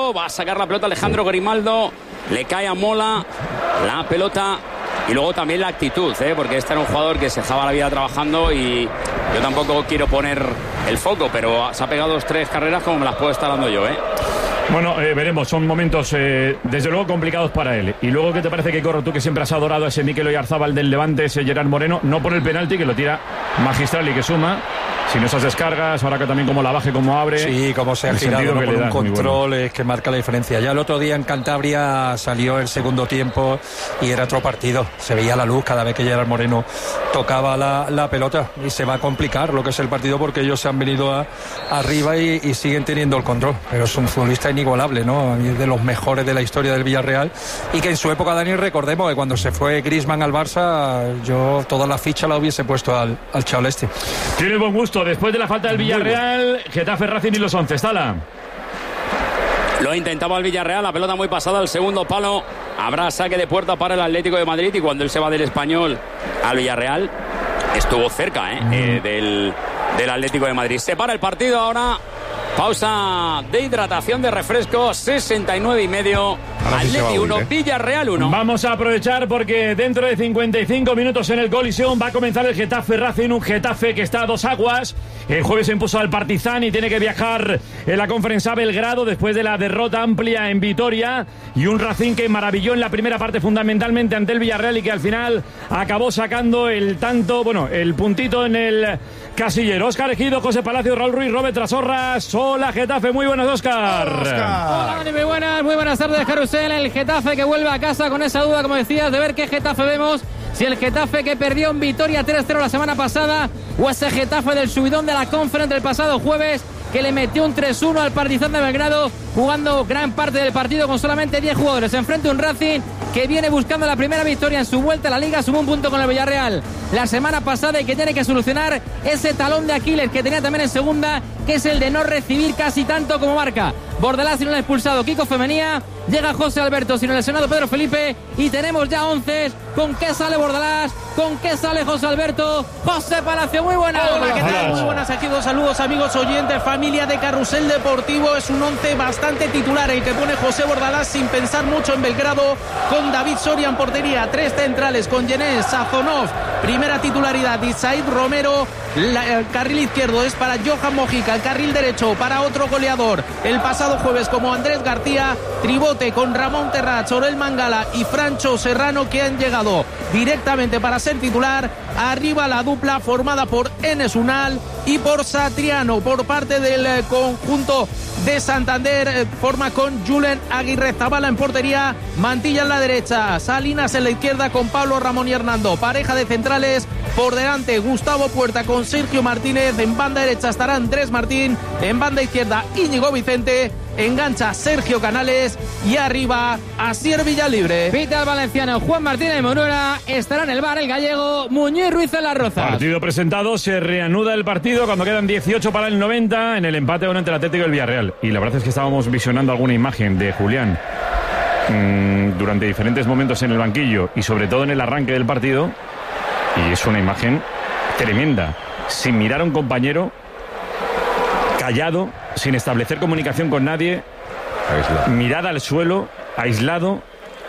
Grimaldo, va a sacar la pelota Alejandro Grimaldo, le cae a Mola la pelota. Y luego también la actitud, porque este era un jugador que se dejaba la vida trabajando y yo tampoco quiero poner el foco, pero se ha pegado 2-3 carreras como me las puedo estar dando yo, Bueno, veremos, son momentos desde luego complicados para él. Y luego, ¿qué te parece, que corro tú, que siempre has adorado a ese Mikel Oyarzábal del Levante, ese Gerard Moreno? No por el penalti, que lo tira magistral y que suma, sino esas descargas, ahora que también como la baje, como abre. Sí, como se ha girado con un control, es que marca la diferencia. Ya el otro día en Cantabria salió el segundo tiempo y era otro partido. Se veía la luz cada vez que Gerard Moreno tocaba la pelota, y se va a complicar lo que es el partido, porque ellos se han venido arriba y siguen teniendo el control. Pero es un futbolista inigualable, ¿no? Es de los mejores de la historia del Villarreal, y que en su época, Dani, recordemos que cuando se fue Griezmann al Barça, yo toda la ficha la hubiese puesto al chaval este. Tiene buen gusto. Después de la falta del Villarreal, Getafe, Racing y los 11. Stala. Lo intentaba el Villarreal, la pelota muy pasada al segundo palo. Habrá saque de puerta para el Atlético de Madrid, y cuando él se va del Español al Villarreal, estuvo cerca del Atlético de Madrid. Se para el partido ahora. Pausa de hidratación, de refresco, 69,5. Atleti 1, Villarreal 1. Vamos a aprovechar porque dentro de 55 minutos en el Coliseum va a comenzar el Getafe Racing, un Getafe que está a dos aguas. El jueves se impuso al Partizan y tiene que viajar en la Conference a Belgrado después de la derrota amplia en Vitoria, y un Racing que maravilló en la primera parte fundamentalmente ante el Villarreal y que al final acabó sacando el tanto, bueno, el puntito en el casillero. Óscar Ejido, José Palacio, Raúl Ruiz, Robert Trasorras. Hola Getafe, muy buenas, Óscar. Hola, muy buenas tardes, Carusel. El Getafe que vuelve a casa con esa duda, como decías, de ver qué Getafe vemos. Si el Getafe que perdió en Vitoria 3-0 la semana pasada, o ese Getafe del subidón de la Conference del pasado jueves, que le metió un 3-1 al Partizan de Belgrado, jugando gran parte del partido con solamente 10 jugadores. Enfrente un Racing que viene buscando la primera victoria en su vuelta a la Liga, sumó un punto con el Villarreal la semana pasada, y que tiene que solucionar ese talón de Aquiles que tenía también en segunda, que es el de no recibir casi tanto como marca Bordalás, sin un expulsado Kiko Femenía. Llega José Alberto, sin el lesionado Pedro Felipe, y tenemos ya 11. ¿Con qué sale Bordalás? ¿Con qué sale José Alberto? José Palacio, muy buenas. Hola, ¿qué tal? Muy buenas, aquí dos saludos, amigos oyentes, familia de Carrusel Deportivo. Es un 11 bastante titular el que pone José Bordalás sin pensar mucho en Belgrado, con David Soria en portería, tres centrales con Yenés, Sazonov, primera titularidad, y Said Romero. El carril izquierdo es para Johan Mojica, el carril derecho para otro goleador el pasado jueves como Andrés García, tribote con Ramón Terrach, Orel Mangala y Francho Serrano, que han llegado directamente para ser titular. Arriba la dupla formada por Enes Unal y por Satriano. Por parte del conjunto de Santander, forma con Julen Aguirre Zabala en portería, Mantilla en la derecha, Salinas en la izquierda con Pablo Ramón y Hernando. Pareja de centrales, por delante Gustavo Puerta con Sergio Martínez, en banda derecha estará Andrés Martín, en banda izquierda Íñigo Vicente, engancha Sergio Canales, y arriba Asier Villalibre. Pita el valenciano Juan Martínez Moruera, estará en el bar el gallego Muñiz Ruiz en las Rozas. Partido presentado, se reanuda el partido cuando quedan 18 para el 90 en el empate entre el Atlético y el Villarreal. Y la verdad es que estábamos visionando alguna imagen de Julián durante diferentes momentos en el banquillo y sobre todo en el arranque del partido, y es una imagen tremenda, sin mirar a un compañero, callado, sin establecer comunicación con nadie, mirada al suelo, aislado.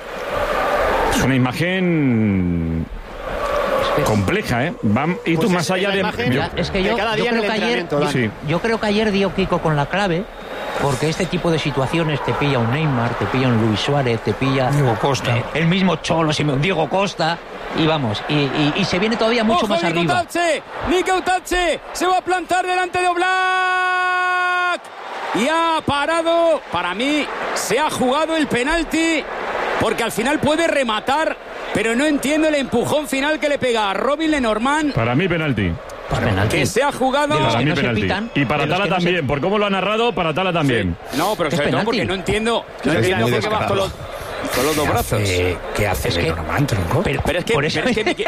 Es una imagen compleja, ¿eh? Y tú, pues más allá de... Es que yo creo que ayer, yo creo que ayer dio Kiko con la clave, porque este tipo de situaciones te pilla un Neymar, te pilla un Luis Suárez, te pilla Diego Costa, el mismo Cholo, Diego Costa, y vamos, y se viene todavía mucho más arriba. Nico Tache se va a plantar delante de Oblak y ha parado. Para mí se ha jugado el penalti, porque al final puede rematar, pero no entiendo el empujón final que le pega a Robin Lenormand. Para mí penalti. Que se ha jugado. Para mí penalti. Y para Tala también, por cómo lo ha narrado, para Tala también. Sí. No, pero sobre todo porque no entiendo por qué va con los dos brazos. ¿Qué hace Lenormand, tronco? Pero es que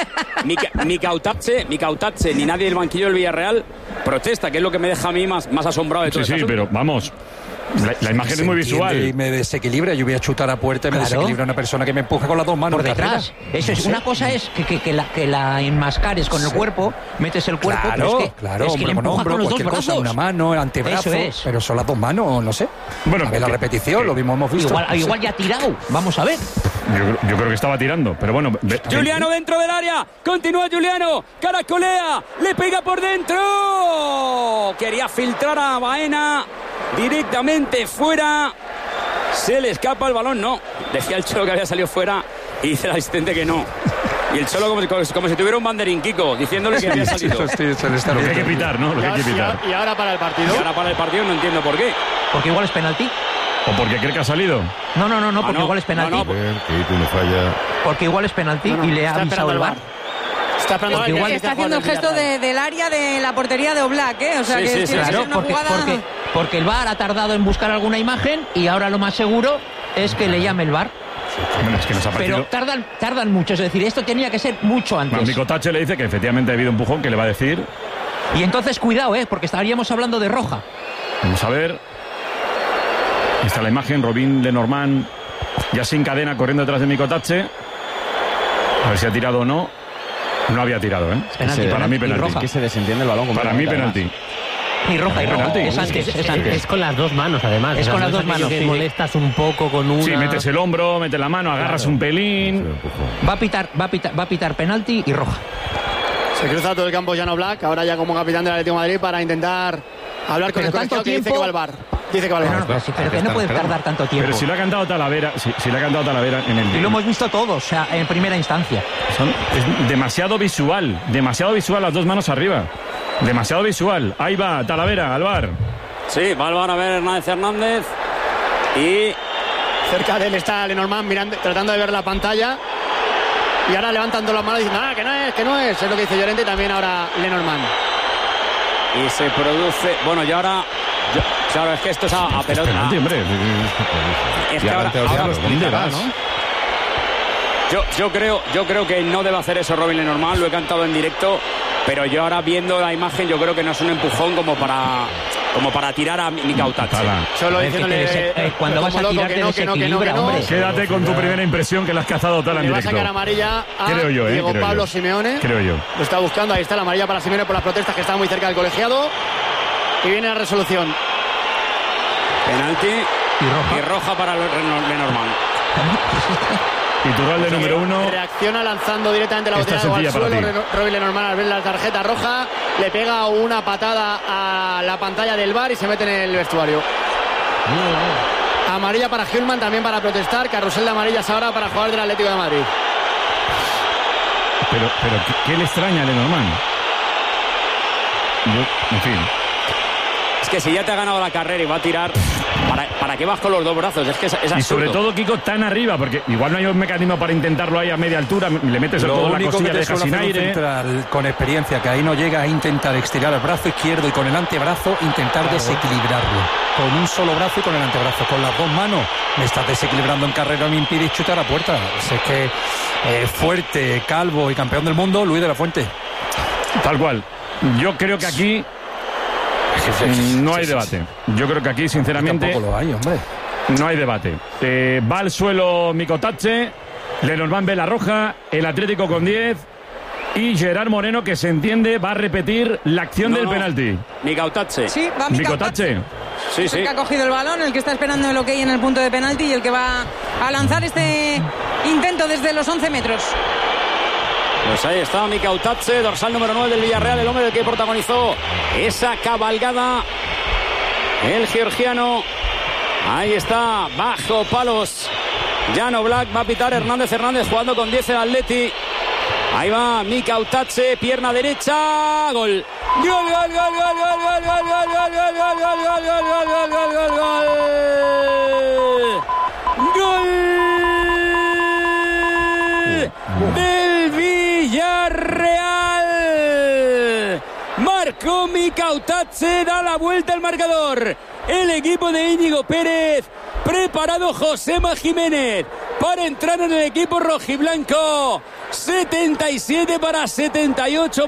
mi Cautache ni nadie del banquillo del Villarreal protesta, que es lo que me deja a mí más asombrado de todo. Sí, pero vamos. La imagen es muy visual. Y me desequilibra. Yo voy a chutar a puerta y me desequilibra una persona que me empuja con las dos manos por detrás. Eso es, una cosa es que la enmascares con el cuerpo, metes el cuerpo, claro, pero es que le empuja hombro, con los dos cosa, brazos. una mano, el antebrazo, pero son las dos manos, no sé. Bueno, a ver la repetición, lo mismo hemos visto. Igual ya ha tirado, vamos a ver. Yo creo que estaba tirando, pero bueno. Juliano dentro del área, continúa Juliano, caracolea, le pega por dentro. Quería filtrar a Baena directamente fuera. Se le escapa el balón, no. Decía el Cholo que había salido fuera y dice el asistente que no. Y el Cholo como si tuviera un banderín, Kiko, diciéndole que había salido. Lo que hay que pitar, ¿no? Lo que hay que pitar. Y ahora para el partido. Y ahora para el partido no entiendo por qué. Porque igual es penalti. ¿O porque cree que ha salido? No, porque igual es penalti. Porque igual es penalti y le ha avisado el VAR. Está haciendo el gesto del área de la portería de Oblak, ¿eh? O sea, sí, claro, porque el VAR ha tardado en buscar alguna imagen y ahora lo más seguro es que le llame el VAR. Es que nos ha pero tardan mucho, es decir, esto tenía que ser mucho antes. Mikotache le dice que efectivamente ha habido empujón, que le va a decir. Y entonces cuidado, porque estaríamos hablando de roja. Vamos a ver. Ahí está la imagen, Robin Lenormand ya sin cadena corriendo detrás de Mikotache. A ver si ha tirado o no. No había tirado, Penalti, para mí penalti. Que se desentiende el balón. Para mí penalti. Y roja. Es antes. Es con las dos manos, además. Es con las dos manos. Que molestas un poco con una. Sí, metes el hombro, metes la mano, agarras un pelín. Va a pitar penalti y roja. Se cruza todo el campo Jan Oblak, ahora ya como capitán del Atlético de Madrid, para intentar hablar con el colegiado que dice que va al VAR. Dice que va al VAR. Pero que no puede tardar tanto tiempo. Pero si le ha cantado Talavera, si le ha cantado Talavera en el. Y lo hemos visto todos, o sea, en primera instancia. Es demasiado visual las dos manos arriba. Demasiado visual. Ahí va Talavera al VAR. Sí, va al VAR a ver Hernández. Y cerca de él está Lenormand mirando, tratando de ver la pantalla. Y ahora levantando las manos y diciendo, que no es. Es lo que dice Llorente y también ahora Lenormand. Y se produce. Bueno, y ahora. Claro, es que esto es a pelota. Es que ahora lo explicará, ¿no? Yo creo que no debe hacer eso Robin Lenormand, lo he cantado en directo, pero yo ahora viendo la imagen yo creo que no es un empujón como para tirar a Mikotache. Solo diciéndole cuando vas a tirar te desequilibra, hombre. Quédate con tu primera impresión que la has cazado toda en directo. Le va a sacar amarilla a creo yo, Diego Pablo Simeone. Creo yo. Lo está buscando, ahí está la amarilla para Simeone por las protestas que estaban muy cerca del colegiado. Y viene la resolución. Penalti y roja para Lenormand. Iturralde número 1. Reacciona lanzando directamente la botella de agua al suelo. Robin Lenormand al ver la tarjeta roja le pega una patada a la pantalla del VAR y se mete en el vestuario. Amarilla para Hjulmand, también para protestar. Carrusel de amarillas ahora para jugar del Atlético de Madrid. Pero ¿qué le extraña a Lenormand? En fin. Es que si ya te ha ganado la carrera y va a tirar, ¿para qué vas con los dos brazos? Es que es absurdo. Y sobre todo, Kiko, tan arriba, porque igual no hay un mecanismo para intentarlo ahí a media altura, le metes el codo en la costilla, dejas sin aire. Central, con experiencia, que ahí no llega a intentar estirar el brazo izquierdo y con el antebrazo intentar desequilibrarlo. Con un solo brazo y con el antebrazo. Con las dos manos me estás desequilibrando en carrera, me impide chutar a puerta. Es que fuerte, calvo y campeón del mundo, Luis de la Fuente. Tal cual. Yo creo que aquí no hay debate. Yo creo que aquí, sinceramente, tampoco lo hay, hombre. No hay debate. Va al suelo Mikotache, Lenormand ve la roja, el Atlético con 10 y Gerard Moreno, que se entiende, va a repetir la acción del penalti. Mikotache. Sí, va Mikotache. Sí. El que ha cogido el balón, el que está esperando el ok en el punto de penalti y el que va a lanzar este intento desde los 11 metros. Pues ahí está Mikotache, dorsal número 9 del Villarreal, el hombre del que protagonizó esa cabalgada. El georgiano. Ahí está, bajo palos. Jan Oblak, va a pitar Hernández jugando con 10 el Atleti. Ahí va Mikotache, pierna derecha, gol. Gol. Del Villarreal. Marcó Mikotache, da la vuelta al marcador. El equipo de Íñigo Pérez. Preparado Josema Jiménez para entrar en el equipo rojiblanco. 77-78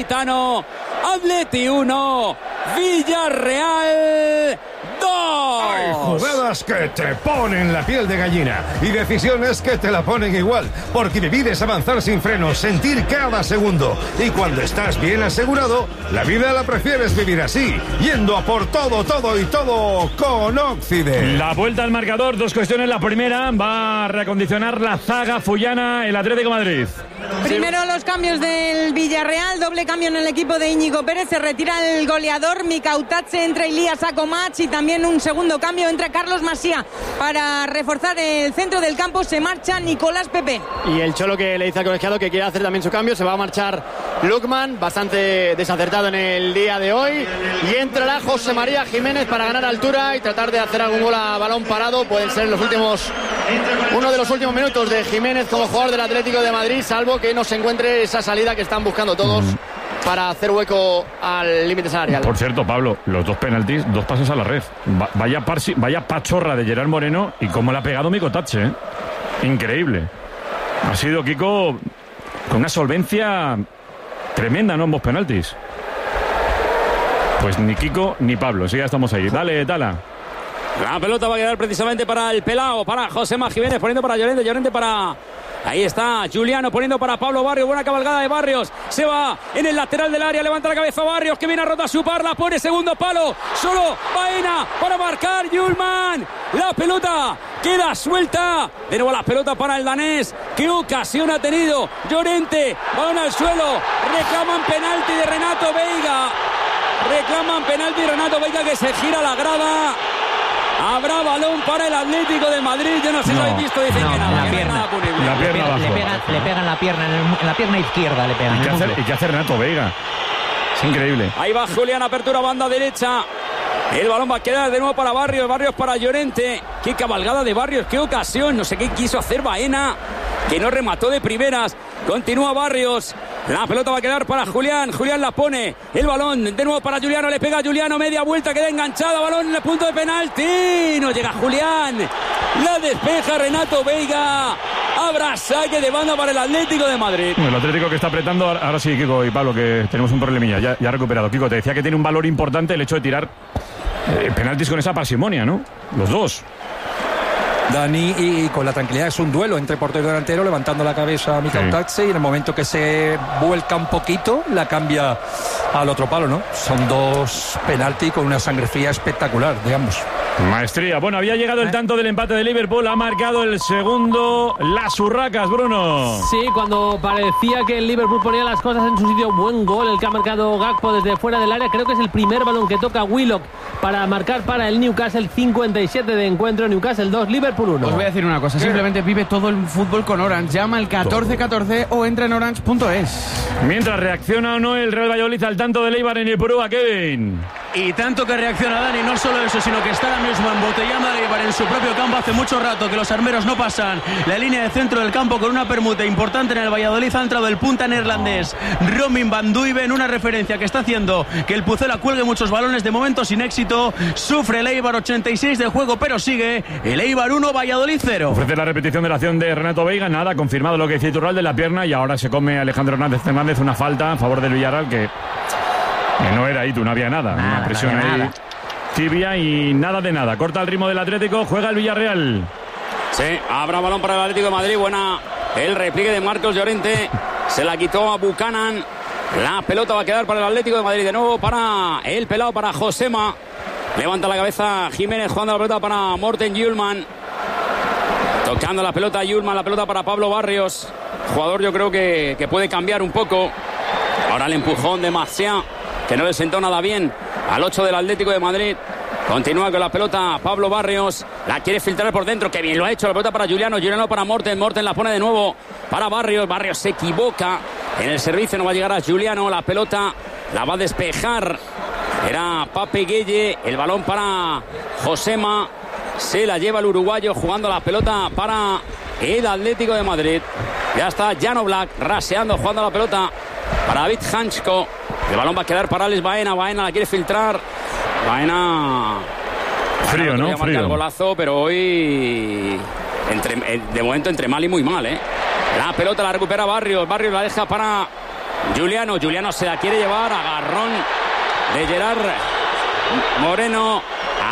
Metropolitano. Atleti 1, Villarreal 2. Jugadas que te ponen la piel de gallina y decisiones que te la ponen igual, porque vivir es avanzar sin frenos, sentir cada segundo. Y cuando estás bien asegurado, la vida la prefieres vivir así, yendo a por todo, todo y todo con Occident. La vuelta al marcador, 2 cuestiones. La primera, va a reacondicionar la zaga fullana el Atlético de Madrid. Primero los cambios del Villarreal, doble cambio en el equipo de Íñigo Pérez, se retira el goleador Mikautache, entra Ilías Akomach y también un segundo cambio, entra Carlos Masía para reforzar el centro del campo, se marcha Nicolás Pepe. Y el Cholo que le dice al colegiado que quiere hacer también su cambio, se va a marchar Lukman, bastante desacertado en el día de hoy, y entrará José María Jiménez para ganar altura y tratar de hacer algún gol a balón parado. Pueden ser uno de los últimos minutos de Jiménez como jugador del Atlético de Madrid, salvo que no se encuentre esa salida que están buscando todos para hacer hueco al límite salarial. Por cierto, Pablo, los 2 penaltis, 2 pases a la red. Vaya pachorra de Gerard Moreno y cómo le ha pegado Mikautache, ¿eh? Increíble. Ha sido Kiko con una solvencia tremenda, ¿no? Ambos penaltis. Pues ni Kiko ni Pablo, sí, ya estamos ahí. Dale, Tala. La pelota va a quedar precisamente para el pelao, para Josema Jiménez, poniendo para Llorente para... Ahí está Juliano poniendo para Pablo Barrios. Buena cabalgada de Barrios. Se va en el lateral del área. Levanta la cabeza Barrios, que viene a rotar su par. La pone segundo palo. Solo Baena para marcar Yulman. La pelota queda suelta. De nuevo la pelota para el danés. ¿Qué ocasión ha tenido? Llorente. Balón al suelo. Reclaman penalti de Renato Veiga. Que se gira la grada. Habrá balón para el Atlético de Madrid. Yo no sé si lo habéis visto. Dicen que nada. La pierna le pegan la pierna, en la pierna izquierda le pegan. ¿Y qué hace Renato Veiga? Es increíble. Ahí va Julián, apertura banda derecha. El balón va a quedar de nuevo para Barrios para Llorente. Qué cabalgada de Barrios, qué ocasión. No sé qué quiso hacer Baena, que no remató de primeras. Continúa Barrios. La pelota va a quedar para Julián. Julián la pone. El balón de nuevo para Juliano. Le pega a Juliano. Media vuelta. Queda enganchada. Balón en el punto de penalti. No llega Julián. La despeja Renato Veiga. Habrá saque de banda para el Atlético de Madrid. El Atlético que está apretando. Ahora sí, Kiko y Pablo, que tenemos un problemilla. Ya ha recuperado. Kiko, te decía que tiene un valor importante el hecho de tirar penaltis con esa parsimonia, ¿no? Los 2. Dani, y con la tranquilidad, es un duelo entre portero y delantero, levantando la cabeza a Mikautache, y en el momento que se vuelca un poquito, la cambia al otro palo, ¿no? Son 2 penaltis con una sangre fría espectacular de ambos. Maestría. Bueno, había llegado el tanto del empate de Liverpool, ha marcado el segundo las Urracas, Bruno. Sí, cuando parecía que el Liverpool ponía las cosas en su sitio, buen gol el que ha marcado Gakpo desde fuera del área. Creo que es el primer balón que toca Willock para marcar para el Newcastle. 57 de encuentro, Newcastle 2, Liverpool 1. Os voy a decir una cosa, simplemente vive todo el fútbol con Orange. Llama al 1414 o entra en orange.es. Mientras reacciona o no el Real Valladolid al tanto de Eibar en Ipurúa, Kevin. Y tanto que reacciona Dani, no solo eso, sino que está ahora mismo embotellando a Eibar en su propio campo. Hace mucho rato que los armeros no pasan la línea de centro del campo con una permuta importante en el Valladolid. Ha entrado el punta neerlandés Romin van Duiven, una referencia que está haciendo que el Pucela cuelgue muchos balones, de momento sin éxito. Sufre el Eibar, 86 de juego, pero sigue el Eibar 1, Valladolid 0. Ofrece la repetición de la acción de Renato Veiga, nada, confirmado lo que dice Iturralde de la pierna, y ahora se come Alejandro Hernández una falta a favor del Villarreal que no era ahí, no había nada, una presión ahí tibia y nada de nada. Corta el ritmo del Atlético, juega el Villarreal. Sí, habrá balón para el Atlético de Madrid. Buena el repliegue de Marcos Llorente. Se la quitó a Buchanan. La pelota va a quedar para el Atlético de Madrid. De nuevo para el pelado, para Josema. Levanta la cabeza Jiménez, jugando la pelota para Morten Hjulman. Tocando la pelota Hjulman, la pelota para Pablo Barrios. Jugador yo creo que puede cambiar un poco. Ahora el empujón de Marcial, que no le sentó nada bien al 8 del Atlético de Madrid. Continúa con la pelota Pablo Barrios. La quiere filtrar por dentro. Que bien lo ha hecho. La pelota para Juliano. Juliano para Morten. Morten la pone de nuevo para Barrios. Barrios se equivoca en el servicio. No va a llegar a Juliano. La pelota la va a despejar. Era Pape Gueye. El balón para Josema. Se la lleva el uruguayo jugando la pelota para el Atlético de Madrid. Ya está Jan Oblak raseando, jugando la pelota para David Hanchko. El balón va a quedar para Alex Baena. Baena la quiere filtrar. Baena. Frío, ¿no? Frío. El golazo, pero hoy de momento entre mal y muy mal, ¿eh? La pelota la recupera Barrios. Barrios la deja para Juliano. Juliano se la quiere llevar. Agarrón de Gerard Moreno.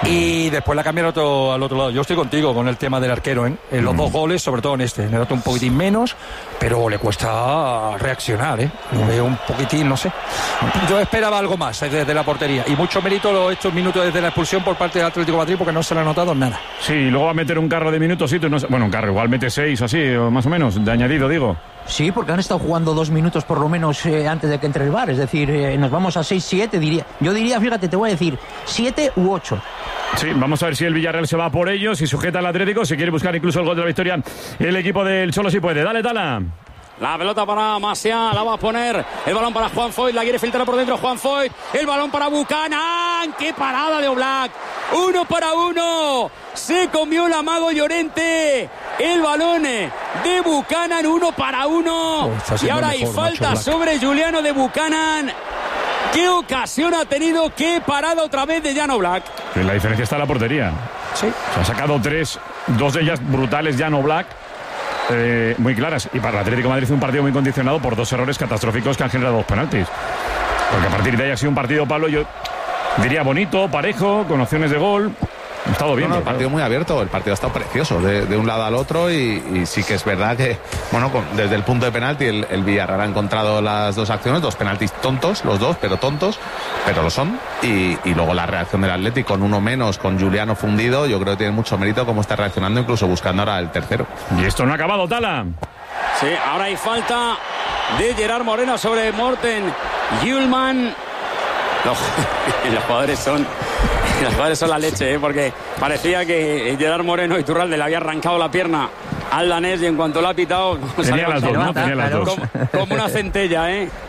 Y después la cambian al otro lado. Yo estoy contigo con el tema del arquero, ¿eh? Los 2 goles, sobre todo en este. Le nota un poquitín menos, pero le cuesta reaccionar, ¿eh? Lo veo un poquitín, no sé. Yo esperaba algo más desde la portería. Y mucho mérito estos minutos desde la expulsión por parte del Atlético de Madrid, porque no se le ha notado nada. Sí, luego va a meter un carro de minutos, bueno, un carro, igual mete 6 o así, o más o menos, de añadido, digo. Sí, porque han estado jugando 2 minutos por lo menos antes de que entre el VAR. Es decir, nos vamos a 6-7, diría. Yo diría, fíjate, te voy a decir, 7 u 8. Sí, vamos a ver si el Villarreal se va por ellos, si sujeta al Atlético, si quiere buscar incluso el gol de la victoria. El equipo del Cholo sí puede. Dale, Tala. La pelota para Masia, la va a poner. El balón para Juan Foyt, la quiere filtrar por dentro Juan Foyt. El balón para Buchanan. ¡Qué parada de Oblak! 1 para 1. Se comió el amago Llorente. El balón de Buchanan, 1 para 1. Y ahora hay falta sobre Juliano de Buchanan. ¿Qué ocasión ha tenido? ¿Qué parada otra vez de Jan Oblak? La diferencia está en la portería. Sí. Se ha sacado 3, 2 de ellas brutales Jan Oblak. Muy claras, y para el Atlético de Madrid un partido muy condicionado por 2 errores catastróficos que han generado 2 penaltis, porque a partir de ahí ha sido un partido, Pablo, yo diría bonito, parejo, con opciones de gol. Ha estado bien. El partido muy abierto, el partido ha estado precioso de un lado al otro y sí que es verdad que, bueno, desde el punto de penalti el Villarreal ha encontrado las 2 acciones, 2 penaltis tontos, los 2, pero tontos, pero lo son, y luego la reacción del Atlético con 1 menos, con Juliano fundido, yo creo que tiene mucho mérito cómo está reaccionando, incluso buscando ahora el tercero. Y esto no ha acabado, Tala. Sí, ahora hay falta de Gerard Moreno sobre Morten Hjulmand. Los jugadores son la leche, porque parecía que Gerard Moreno y Iturralde le había arrancado la pierna al danés y en cuanto lo ha pitado tenía las dos, ¿no? Tenía las dos. Como una centella,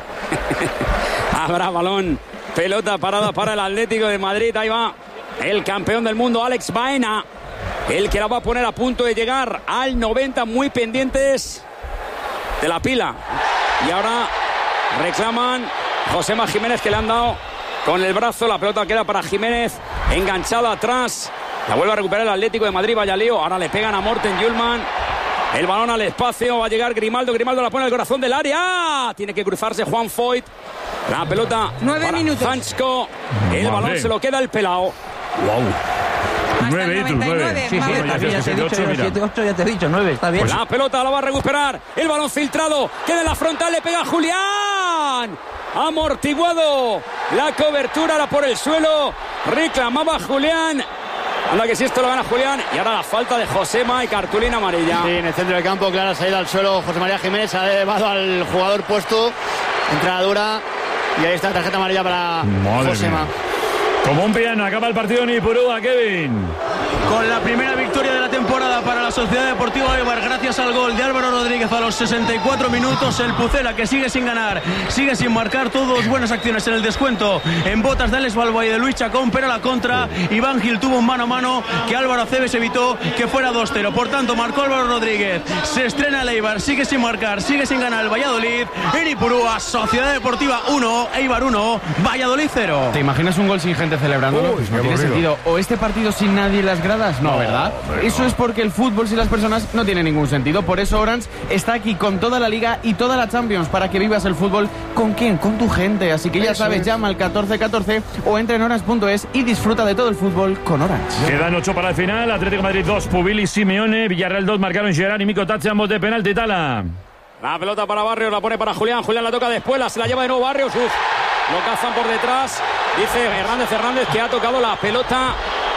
Habrá balón, pelota parada para el Atlético de Madrid. Ahí va el campeón del mundo, Alex Baena, el que la va a poner a punto de llegar al 90, muy pendientes de la pila. Y ahora reclaman Josema Jiménez, que le han dado con el brazo. La pelota queda para Jiménez, enganchada atrás. La vuelve a recuperar el Atlético de Madrid, vaya lío. Ahora le pegan a Morten Hjulmand. El balón al espacio, va a llegar Grimaldo la pone al corazón del área. Tiene que cruzarse Juan Foyt. La pelota 9 para minutos. Hansko. El balón se lo queda el pelao. Wow. 9. Sí, ya te he dicho, 9, está bien. Pues la pelota la va a recuperar. El balón filtrado. Queda en la frontal, le pega Julián. Amortiguado la cobertura, ahora por el suelo. Reclamaba Julián. Anda que si esto lo gana Julián. Y ahora la falta de Josema y cartulina amarilla. Sí, en el centro del campo, clara salida al suelo. José María Jiménez ha llevado al jugador puesto. Entrada dura. Y ahí está la tarjeta amarilla para Josema. Como un piano, acaba el partido en Ipurúa, Kevin. Con la primera victoria de la temporada para la Sociedad Deportiva Eibar, gracias al gol de Álvaro Rodríguez a los 64 minutos, el Pucela, que sigue sin ganar, sigue sin marcar, todos buenas acciones en el descuento, en botas de Alex Balboa y de Luis Chacón, pero a la contra, Iván Gil tuvo un mano a mano que Álvaro Aceves evitó que fuera 2-0, por tanto marcó Álvaro Rodríguez, se estrena el Eibar, sigue sin marcar, sigue sin ganar el Valladolid, en Ipurúa, Sociedad Deportiva 1, Eibar 1, Valladolid 0. ¿Te imaginas un gol sin gente celebrándolo? Pues no tiene sentido. O este partido sin nadie en las gradas, no, ¿verdad? Eso es porque el fútbol sin las personas no tiene ningún sentido. Por eso Orange está aquí con toda la Liga y toda la Champions para que vivas el fútbol. ¿Con quién? Con tu gente. Así que ya sabes, llama al 1414 o entra en orange.es y disfruta de todo el fútbol con Orange. Quedan 8 para el final. Atlético de Madrid 2, Pubil y Simeone. Villarreal 2, marcaron Gerard y Mico Tache, ambos de penalti. Tala. La pelota para Barrios, la pone para Julián. Julián la toca después, se la lleva de nuevo Barrios. Lo cazan por detrás. Dice Hernández que ha tocado la pelota.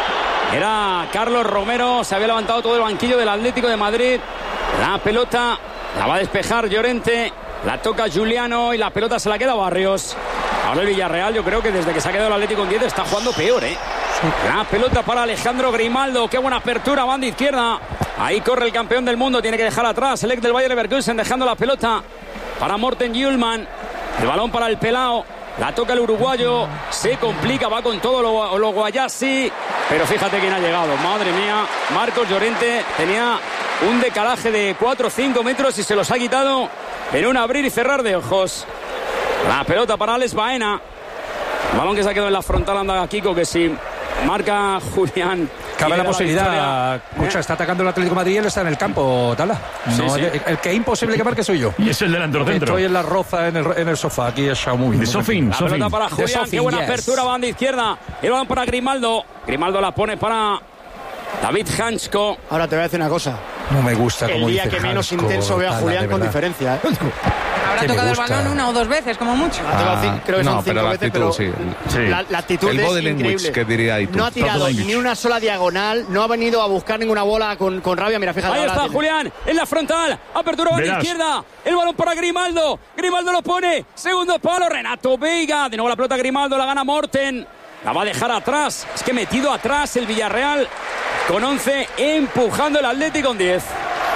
Era Carlos Romero. Se había levantado todo el banquillo del Atlético de Madrid. La pelota la va a despejar Llorente. La toca Juliano y la pelota se la queda Barrios. Ahora el Villarreal, yo creo que desde que se ha quedado el Atlético en 10 está jugando peor, La pelota para Alejandro Grimaldo. Qué buena apertura, banda izquierda. Ahí corre el campeón del mundo. Tiene que dejar atrás el ex del Bayer Leverkusen, dejando la pelota para Morten Hjulmand. El balón para el Pelao. La toca el uruguayo. Se complica, va con todo lo Guayasi. Pero fíjate quién ha llegado. Madre mía. Marcos Llorente tenía un decalaje de 4 o 5 metros y se los ha quitado en un abrir y cerrar de ojos. La pelota para Alex Baena. El balón que se ha quedado en la frontal, anda Kiko, que si marca Julián Cabe la posibilidad. Mucha está atacando el Atlético de Madrid y él está en el campo, Tala. No, sí. El que es imposible que marque soy yo. Y es el delantero centro. Estoy en la roza en el sofá. Aquí es Xiaomi. De Sofín. La pelota para Julián. Qué buena apertura, banda izquierda. El balón para Grimaldo. Grimaldo la pone para David Hansko. Ahora te voy a decir una cosa. No me gusta como el día que menos intenso veo a Julián con diferencia. Habrá tocado el balón 1 o 2 veces, como mucho. Creo que son 5 veces, pero sí. La actitud el es body language increíble. que diría ahí tú. No ha tirado ni una sola diagonal, no ha venido a buscar ninguna bola con rabia. Mira, fíjate. Ahí está Julián, en la frontal, apertura a la izquierda, el balón para Grimaldo. Grimaldo lo pone, segundo palo, Renato Veiga. De nuevo la pelota Grimaldo, la gana Morten. La va a dejar atrás, es que metido atrás el Villarreal con 11, empujando el Atlético con 10.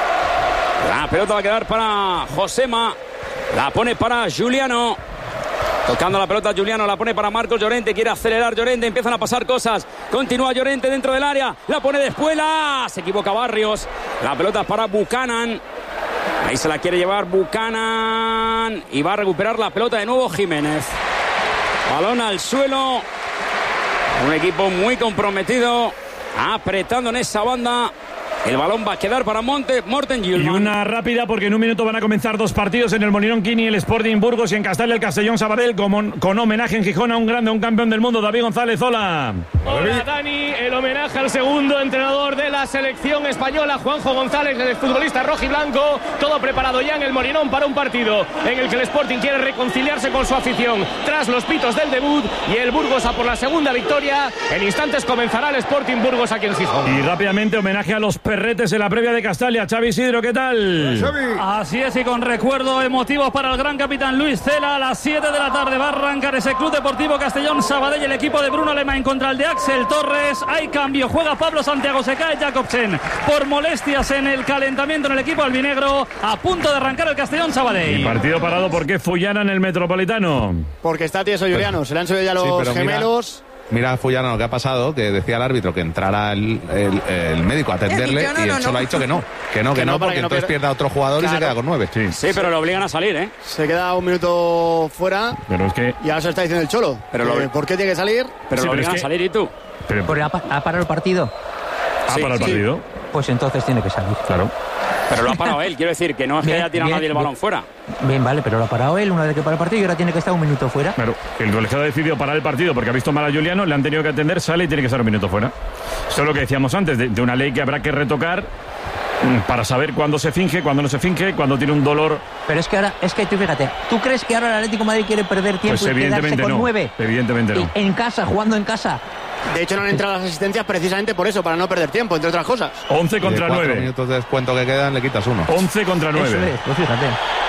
La pelota va a quedar para Josema. La pone para Giuliano. Tocando la pelota Giuliano, la pone para Marcos Llorente. Quiere acelerar Llorente, empiezan a pasar cosas. Continúa Llorente dentro del área. La pone de Espuela. Se equivoca Barrios. La pelota para Buchanan. Ahí se la quiere llevar Buchanan. Y va a recuperar la pelota de nuevo Jiménez. Balón al suelo. Un equipo muy comprometido. Apretando en esa banda. El balón va a quedar para Morten Yulman. Y una rápida porque en un minuto van a comenzar 2 partidos en el Molinón Quini, el Sporting Burgos y en Castalla el Castellón Sabadell con homenaje en Gijón a un grande, un campeón del mundo, David González. Hola. Hola Dani, el homenaje al segundo entrenador de la selección española, Juanjo González, el futbolista rojiblanco, todo preparado ya en el Molinón para un partido en el que el Sporting quiere reconciliarse con su afición tras los pitos del debut y el Burgos a por la segunda victoria. En instantes comenzará el Sporting Burgos aquí en Gijón. Y rápidamente homenaje a los perretes en la previa de Castalia. Xavi Isidro, ¿qué tal? Así es, y con recuerdo emotivos para el gran capitán Luis Cela. A las 7 de la tarde va a arrancar ese Club Deportivo Castellón Sabadell, el equipo de Bruno Alemán contra el de Axel Torres. Hay cambio, juega Pablo Santiago, se cae Jacobsen por molestias en el calentamiento en el equipo albinegro. A punto de arrancar el Castellón Sabadell. Y partido parado, ¿por qué Fullana en el Metropolitano? Porque está tieso Juliano, se le han subido ya los gemelos. Mira Fullana lo que ha pasado, que decía el árbitro que entrara el médico a atenderle y él solo ha dicho que no, porque entonces pierda otro jugador y se queda con 9. Sí, pero lo obligan a salir, ¿eh? Se queda un minuto fuera. Pero es que y ahora se está diciendo el Cholo. Pero ¿por qué tiene que salir? Pero lo obligan a salir, ¿y tú? ¿Porque ha parado el partido? ¿Ha parado el partido? Pues entonces tiene que salir. Claro. Pero lo ha parado él, quiero decir, que no es que haya tirado nadie el balón fuera. Bien, vale, pero lo ha parado él una vez que para el partido y ahora tiene que estar un minuto fuera. Claro, el colegiado ha decidido parar el partido porque ha visto mal a Giuliano, le han tenido que atender, sale y tiene que estar un minuto fuera. Eso es lo que decíamos antes, de una ley que habrá que retocar para saber cuándo se finge, cuándo no se finge, cuándo tiene un dolor. Pero es que ahora, tú fíjate, ¿tú crees que ahora el Atlético de Madrid quiere perder tiempo pues y quedarse con 9? Evidentemente no. En casa, jugando en casa. De hecho, no han entrado las asistencias precisamente por eso, para no perder tiempo, entre otras cosas. 11 contra 9. 4 minutos de descuento que quedan, le quitas 1. 11 contra 9. Eso es, pues fíjate.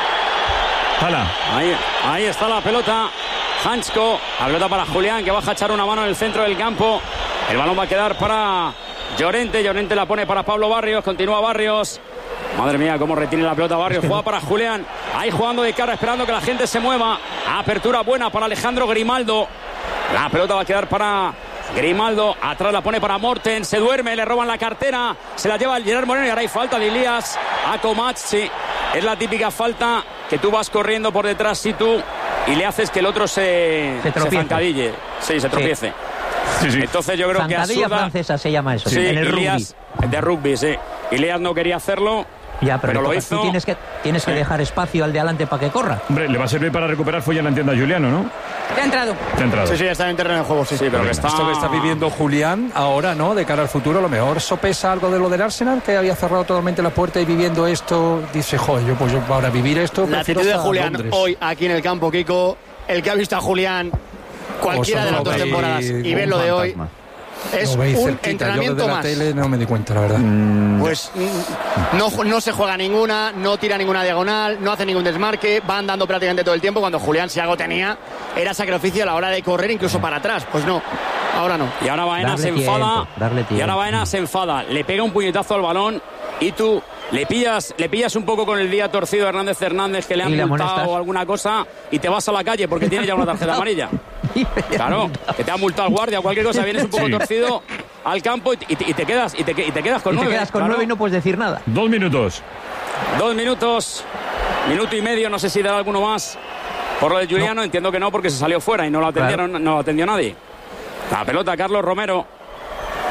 Hala. Ahí está la pelota. Hansko, la pelota para Julián, que baja a echar una mano en el centro del campo. El balón va a quedar para Llorente. Llorente la pone para Pablo Barrios. Continúa Barrios. Madre mía, cómo retiene la pelota Barrios. Juega para Julián. Ahí jugando de cara, esperando que la gente se mueva. Apertura buena para Alejandro Grimaldo. La pelota va a quedar para Grimaldo. Atrás la pone para Morten. Se duerme, le roban la cartera. Se la lleva el Gerard Moreno y ahora hay falta de Elías a Comat. Sí, es la típica falta que tú vas corriendo por detrás, si tú, y le haces que el otro se zancadille. Sí, se tropiece. Sí. Entonces yo creo que zancadilla francesa se llama eso. Sí, en el Elías, rugby. De rugby, sí. Elías no quería hacerlo. Ya, pero lo hizo. Tú tienes que dejar espacio al de adelante para que corra. Hombre, le va a servir para recuperar Fullana, entienda Juliano, ¿no? Ya ha entrado. Sí, está en terreno de juego, sí. Pero que esto que está viviendo Julián ahora, ¿no? De cara al futuro, a lo mejor sopesa algo de lo del Arsenal, que había cerrado totalmente la puerta y viviendo esto, dice, joder, yo para vivir esto... La actitud de Julián hoy aquí en el campo, Kiko, el que ha visto a Julián cualquiera de las 2 temporadas y ve lo de hoy... Es un entrenamiento más. Tele no me di cuenta, la verdad. Pues no se juega ninguna, no tira ninguna diagonal, no hace ningún desmarque, van dando prácticamente todo el tiempo. Cuando Julián, si algo tenía, era sacrificio a la hora de correr, incluso para atrás. Pues no, ahora no. Y ahora Baena se enfada. Y ahora Baena se enfada. Le pega un puñetazo al balón y tú le pillas un poco con el día torcido a Hernández, que le han multado o alguna cosa, y te vas a la calle porque tiene ya una tarjeta amarilla. Claro, que te ha multado el guardia o cualquier cosa, vienes un poco torcido al campo y te quedas con 9. Te quedas con 9 y no puedes decir nada. 2 minutos. 2 minutos. Minuto y medio, no sé si dará alguno más. Por lo de Giuliano, no. Entiendo que no, porque se salió fuera y no lo atendieron, no lo atendió nadie. La pelota, Carlos Romero.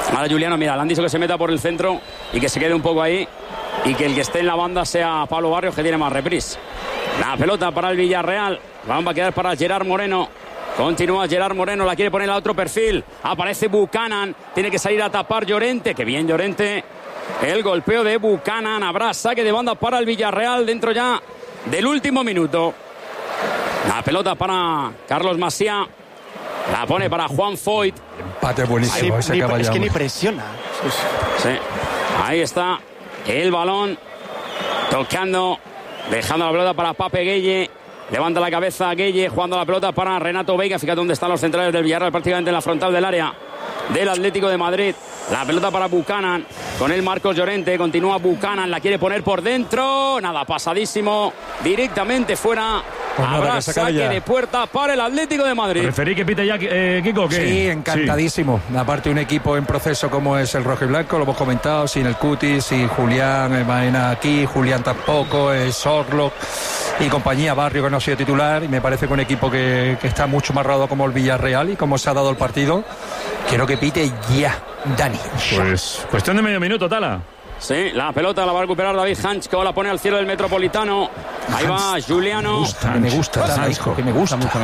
Ahora Juliano, mira, le han dicho que se meta por el centro y que se quede un poco ahí y que el que esté en la banda sea Pablo Barrios, que tiene más reprise. La pelota para el Villarreal. Va a quedar para Gerard Moreno. Continúa Gerard Moreno, la quiere poner a otro perfil. Aparece Buchanan, tiene que salir a tapar Llorente. Que bien Llorente. El golpeo de Buchanan. Habrá saque de banda para el Villarreal dentro ya del último minuto. La pelota para Carlos Masía. La pone para Juan Foyt. Empate buenísimo. Es que ni presiona. Sí. Ahí está el balón. Tocando. Dejando la pelota para Pape Gueye. Levanta la cabeza Gueye. Jugando la pelota para Renato Veiga. Fíjate dónde están los centrales del Villarreal. Prácticamente en la frontal del área del Atlético de Madrid. La pelota para Buchanan. Con el Marcos Llorente. Continúa Buchanan. La quiere poner por dentro. Nada, pasadísimo. Directamente fuera. Pues habrá saque de puerta para el Atlético de Madrid. ¿Preferí que pite ya, Kiko? ¿Qué? Sí, encantadísimo. Sí. Aparte, un equipo en proceso como es el rojiblanco, lo hemos comentado, sin el Cuti, sin Julián, Maena aquí, Julián tampoco, Sorlock y compañía, Barrio, que no ha sido titular. Y me parece que un equipo que está mucho más rodado como el Villarreal y como se ha dado el partido. Quiero que pite ya, Dani. Pues cuestión de medio minuto, Tala. Sí, la pelota la va a recuperar David Hanchko, la pone al cielo del Metropolitano. Ahí va Juliano. Me gusta, que me gusta mucho.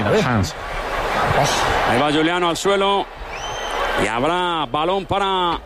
Ahí va Juliano al suelo. Y habrá balón para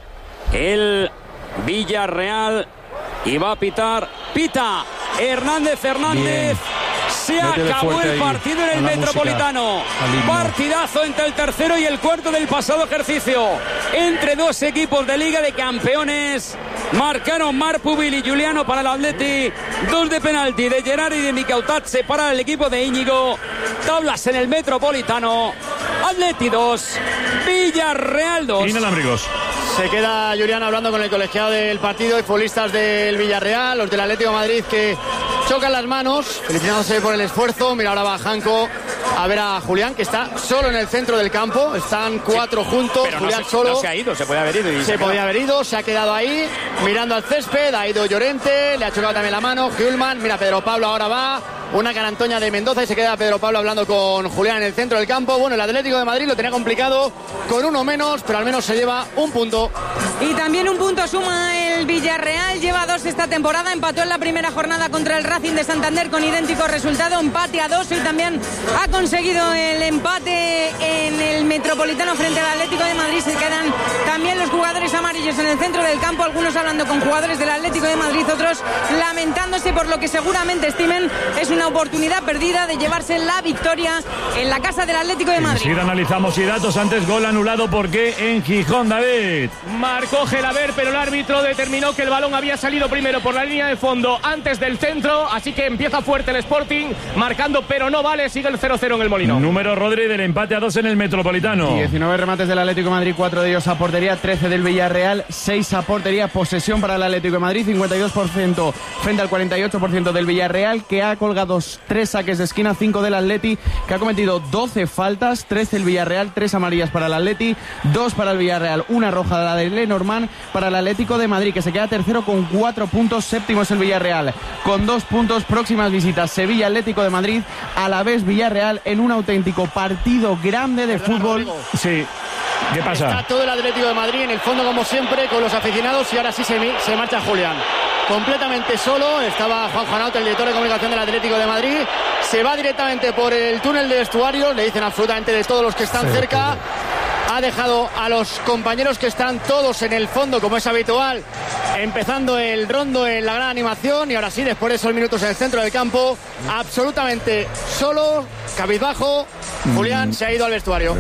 el Villarreal. Y va a pitar. Pita Hernández. Bien. Se acabó el partido en el Metropolitano. Partidazo entre el tercero y el cuarto del pasado ejercicio. Entre dos equipos de Liga de Campeones. Marcaron Marpubil y Juliano para el Atleti. 2 de penalti de Gerard y de Mikautatze para el equipo de Íñigo. Tablas en el Metropolitano. Atleti 2, Villarreal 2. Inalámbricos. Se queda Julián hablando con el colegiado del partido y futbolistas del Villarreal, los del Atlético de Madrid, que chocan las manos, felicitándose por el esfuerzo. Mira, ahora va Janko a ver a Julián, que está solo en el centro del campo. Están 4 juntos, pero Julián solo. No se ha ido, se puede haber ido. Se podía haber ido, se ha quedado ahí, mirando al césped. Ha ido Llorente, le ha chocado también la mano. Hjulman, mira, Pedro Pablo ahora va. Una carantoña de Mendoza y se queda Pedro Pablo hablando con Julián en el centro del campo. Bueno, el Atlético de Madrid lo tenía complicado con uno menos, pero al menos se lleva un punto. Y también un punto suma el Villarreal, lleva 2 esta temporada, empató en la primera jornada contra el Racing de Santander con idéntico resultado, empate a 2, y también ha conseguido el empate en el Metropolitano frente al Atlético de Madrid. Se quedan también los jugadores amarillos en el centro del campo, algunos hablando con jugadores del Atlético de Madrid, otros lamentándose por lo que seguramente estimen es una oportunidad perdida de llevarse la victoria en la casa del Atlético de Madrid. Sí, analizamos y datos. Antes gol anulado, ¿por qué en Gijón, David? Marcó Gelaber, pero el árbitro determinó que el balón había salido primero por la línea de fondo antes del centro, así que empieza fuerte el Sporting, marcando, pero no vale, sigue el 0-0 en el Molinón. Número Rodri del empate a 2 en el Metropolitano. 19 remates del Atlético de Madrid, 4 de ellos a portería, 13 del Villarreal, 6 a portería, posesión para el Atlético de Madrid, 52% frente al 48% del Villarreal, que ha colgado 3 saques de esquina, 5 del Atleti, que ha cometido 12 faltas, 13 el Villarreal, 3 amarillas para el Atleti, 2 para el Villarreal, 1 roja la de Lenormand para el Atlético de Madrid, que se queda tercero con 4 puntos, séptimo es el Villarreal con 2 puntos. Próximas visitas Sevilla, Atlético de Madrid, a la vez Villarreal, en un auténtico partido grande de fútbol. Sí. ¿Qué pasa? Está todo el Atlético de Madrid en el fondo, como siempre, con los aficionados, y ahora sí se marcha Julián. Completamente solo, estaba Juan Juanauto, el director de comunicación del Atlético de Madrid. Se va directamente por el túnel de vestuarios, le dicen absolutamente de todos los que están cerca. Ha dejado a los compañeros que están todos en el fondo, como es habitual, empezando el rondo en la gran animación. Y ahora sí, después de esos minutos en el centro del campo, absolutamente solo, cabizbajo, Julián se ha ido al vestuario.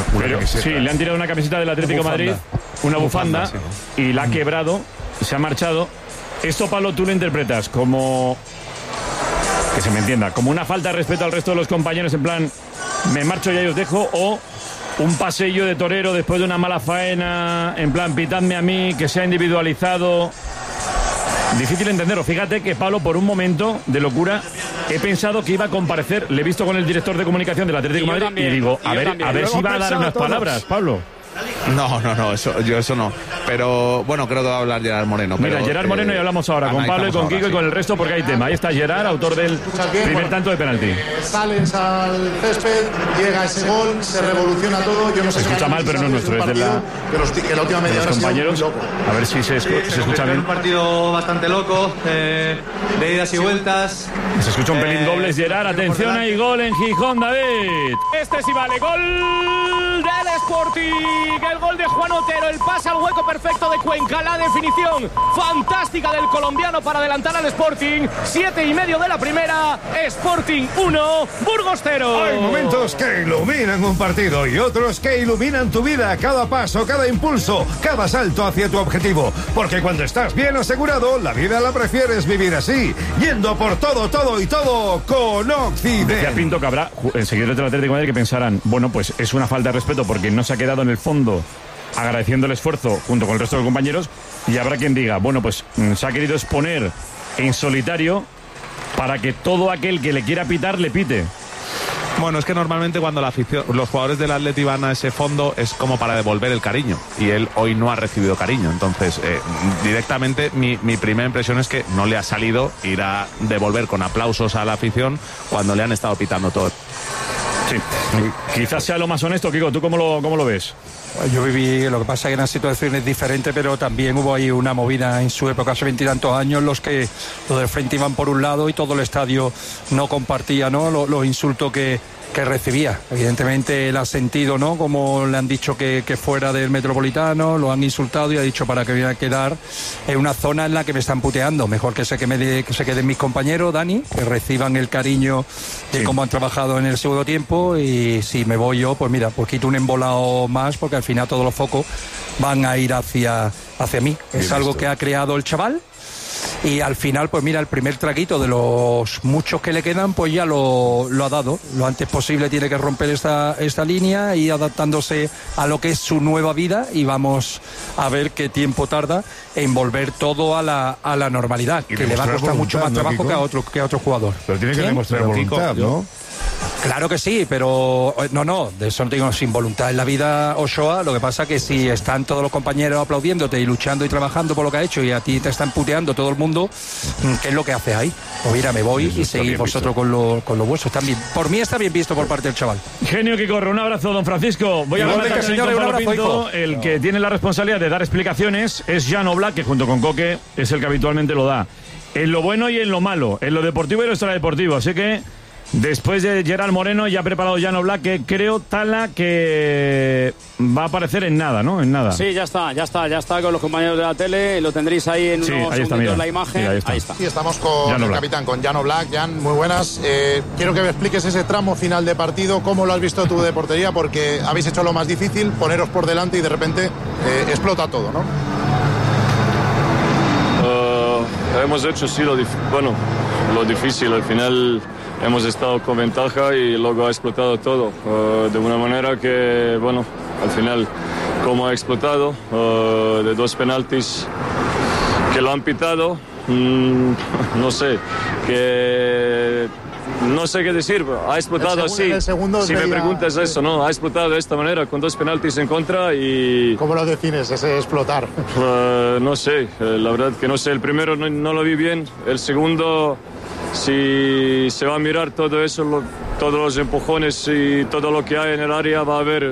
Sí, le han tirado una camiseta del Atlético de Madrid, una bufanda, sí, ¿no? Y la ha quebrado, se ha marchado. Esto, Pablo, tú lo interpretas como, que se me entienda, como una falta de respeto al resto de los compañeros, en plan, me marcho y ahí os dejo, o un paseillo de torero después de una mala faena, en plan, pitadme a mí, que sea individualizado. Difícil entenderlo. Fíjate que, Pablo, por un momento de locura he pensado que iba a comparecer. Le he visto con el director de comunicación del Atlético de Madrid también, y digo, a ver si va a dar unas palabras, Pablo. No, eso no. Pero bueno, creo que va a hablar Gerard Moreno. Mira, Gerard Moreno, y hablamos ahora con Pablo y con Kiko y con el resto, porque hay tema. Ahí está Gerard, autor del primer tanto de penalti. Sales al césped, llega ese gol, se revoluciona todo. Yo no sé se escucha mal, pero no es nuestro, es de la última media hora. Los compañeros, a ver si se escucha bien. Un partido bastante loco, de idas y vueltas. Se escucha un pelín doble, Gerard. Atención, hay gol en Gijón, David. Este sí vale, gol del Sporting, el gol de Juan Otero, el pase al hueco perfecto de Cuenca, la definición fantástica del colombiano para adelantar al Sporting. 7:30 de la primera, Sporting 1, Burgos 0. Hay momentos que iluminan un partido y otros que iluminan tu vida, cada paso, cada impulso, cada salto hacia tu objetivo, porque cuando estás bien asegurado, la vida la prefieres vivir así, yendo por todo y todo con Occident. Decía Pinto que habrá seguidores del Atlético de Madrid que pensarán, bueno, pues es una falta de respeto porque no se ha quedado en el fondo agradeciendo el esfuerzo junto con el resto de los compañeros, y habrá quien diga, bueno, pues se ha querido exponer en solitario para que todo aquel que le quiera pitar le pite. Bueno, es que normalmente cuando los jugadores del Atleti van a ese fondo es como para devolver el cariño, y él hoy no ha recibido cariño. Entonces, directamente mi primera impresión es que no le ha salido ir a devolver con aplausos a la afición cuando le han estado pitando todo. Sí, quizás sea lo más honesto. Kiko, ¿tú cómo lo ves? Yo viví, lo que pasa es que eran situaciones diferentes, pero también hubo ahí una movida en su época, hace 20 y tantos años, los del frente iban por un lado y todo el estadio no compartía, ¿no?, los insultos que recibía. Evidentemente él ha sentido, ¿no?, como le han dicho que fuera del Metropolitano, lo han insultado y ha dicho, para que voy a quedar en una zona en la que me están puteando, mejor que se queden mis compañeros, Dani, que reciban el cariño de cómo han trabajado en el segundo tiempo, y si me voy yo, pues mira, pues quito un embolado más, porque al final todos los focos van a ir hacia mí. Es algo que ha creado el chaval. Y al final, pues mira, el primer traguito de los muchos que le quedan, pues ya lo ha dado. Lo antes posible tiene que romper esta línea y adaptándose a lo que es su nueva vida, y vamos a ver qué tiempo tarda en volver todo a la normalidad, que le va a costar mucho más trabajo que a otro jugador. Pero tiene que demostrar voluntad, ¿no? Claro que sí, pero no, de eso no digo, sin voluntad en la vida, Ochoa. Lo que pasa que si están todos los compañeros aplaudiéndote y luchando y trabajando por lo que ha hecho, y a ti te están puteando todo el mundo, ¿qué es lo que haces ahí? Pues mira, me voy y seguís vosotros con lo vuestro. También, por mí está bien visto por parte del chaval. Genio que corre, un abrazo, don Francisco. Voy a hablar con Pablo Pinto. El que tiene la responsabilidad de dar explicaciones es Jan Oblak, que junto con Coque es el que habitualmente lo da, en lo bueno y en lo malo, en lo deportivo y en lo extradeportivo. Así que después de Gerard Moreno ya ha preparado Jan Oblak, que creo, Tala, que va a aparecer en nada, ¿no? En nada. Sí, ya está con los compañeros de la tele. Lo tendréis ahí en unos segunditos la imagen. Mira, ahí está. Sí, estamos con el capitán, con Jan Oblak. Jan, muy buenas. Quiero que me expliques ese tramo final de partido, cómo lo has visto tú de portería, porque habéis hecho lo más difícil, poneros por delante y de repente explota todo, ¿no? Hemos hecho lo difícil. Al final hemos estado con ventaja y luego ha explotado todo de una manera que, al final, como ha explotado, de 2 penaltis que lo han pitado, no sé qué decir, ha explotado así. Si me preguntas eso, ¿no? Ha explotado de esta manera, con 2 penaltis en contra y... ¿Cómo lo defines, ese explotar? No sé, la verdad que no sé. El primero no lo vi bien, el segundo, si se va a mirar todo eso, todos los empujones y todo lo que hay en el área, va a haber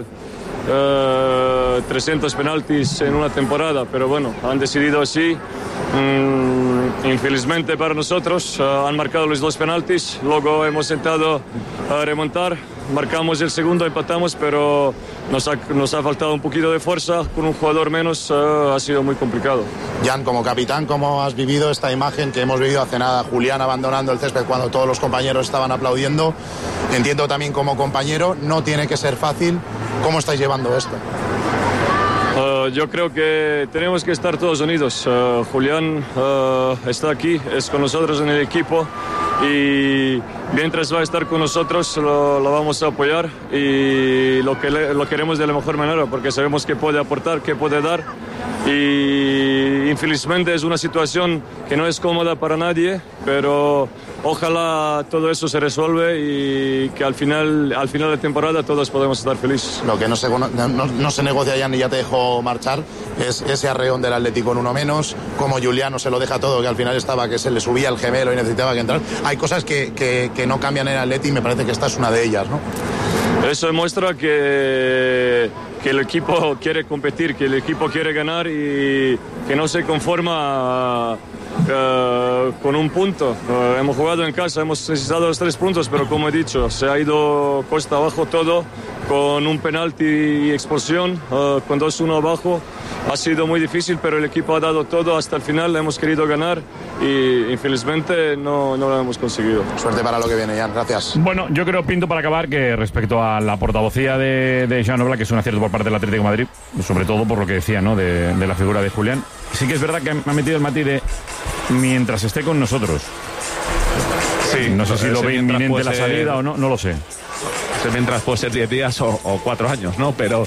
300 penaltis en una temporada, pero bueno, han decidido así. Infelizmente para nosotros han marcado los 2 penaltis, luego hemos intentado remontar, marcamos el segundo, empatamos, pero nos ha faltado un poquito de fuerza, con un jugador menos ha sido muy complicado. Jan, como capitán, ¿cómo has vivido esta imagen que hemos vivido hace nada? Julián abandonando el césped cuando todos los compañeros estaban aplaudiendo. Entiendo también como compañero, no tiene que ser fácil. ¿Cómo estáis llevando esto? Yo creo que tenemos que estar todos unidos. Julián está aquí, es con nosotros en el equipo, y mientras va a estar con nosotros lo vamos a apoyar y lo queremos de la mejor manera, porque sabemos que puede aportar, que puede dar, y infelizmente es una situación que no es cómoda para nadie, pero ojalá todo eso se resuelve y que al final de temporada todos podemos estar felices. Lo que no se negocia ya ni ya te dejó marchar es ese arreón del Atlético en uno menos, como Juliano se lo deja todo, que al final estaba que se le subía el gemelo y necesitaba que entrar. Hay cosas que no cambian en el Atleti y me parece que esta es una de ellas, ¿no? Eso demuestra que el equipo quiere competir, que el equipo quiere ganar y que no se conforma con un punto. Hemos jugado en casa, hemos necesitado los 3 puntos, pero como he dicho, se ha ido costa abajo todo, con un penalti y expulsión, con 2-1 abajo. Ha sido muy difícil, pero el equipo ha dado todo hasta el final, hemos querido ganar y infelizmente no lo hemos conseguido. Suerte para lo que viene, Jan, gracias. Bueno, yo creo, Pinto, para acabar, que respecto a la portavocía de Joan Oblak, que es un acierto por parte del Atlético de Madrid, sobre todo por lo que decía, ¿no?, de la figura de Julián, sí que es verdad que me ha metido el matiz de mientras esté con nosotros. Sí, no sé si lo ve inminente la salida o no lo sé. Mientras puede ser 10 días o 4 años, ¿no? Pero,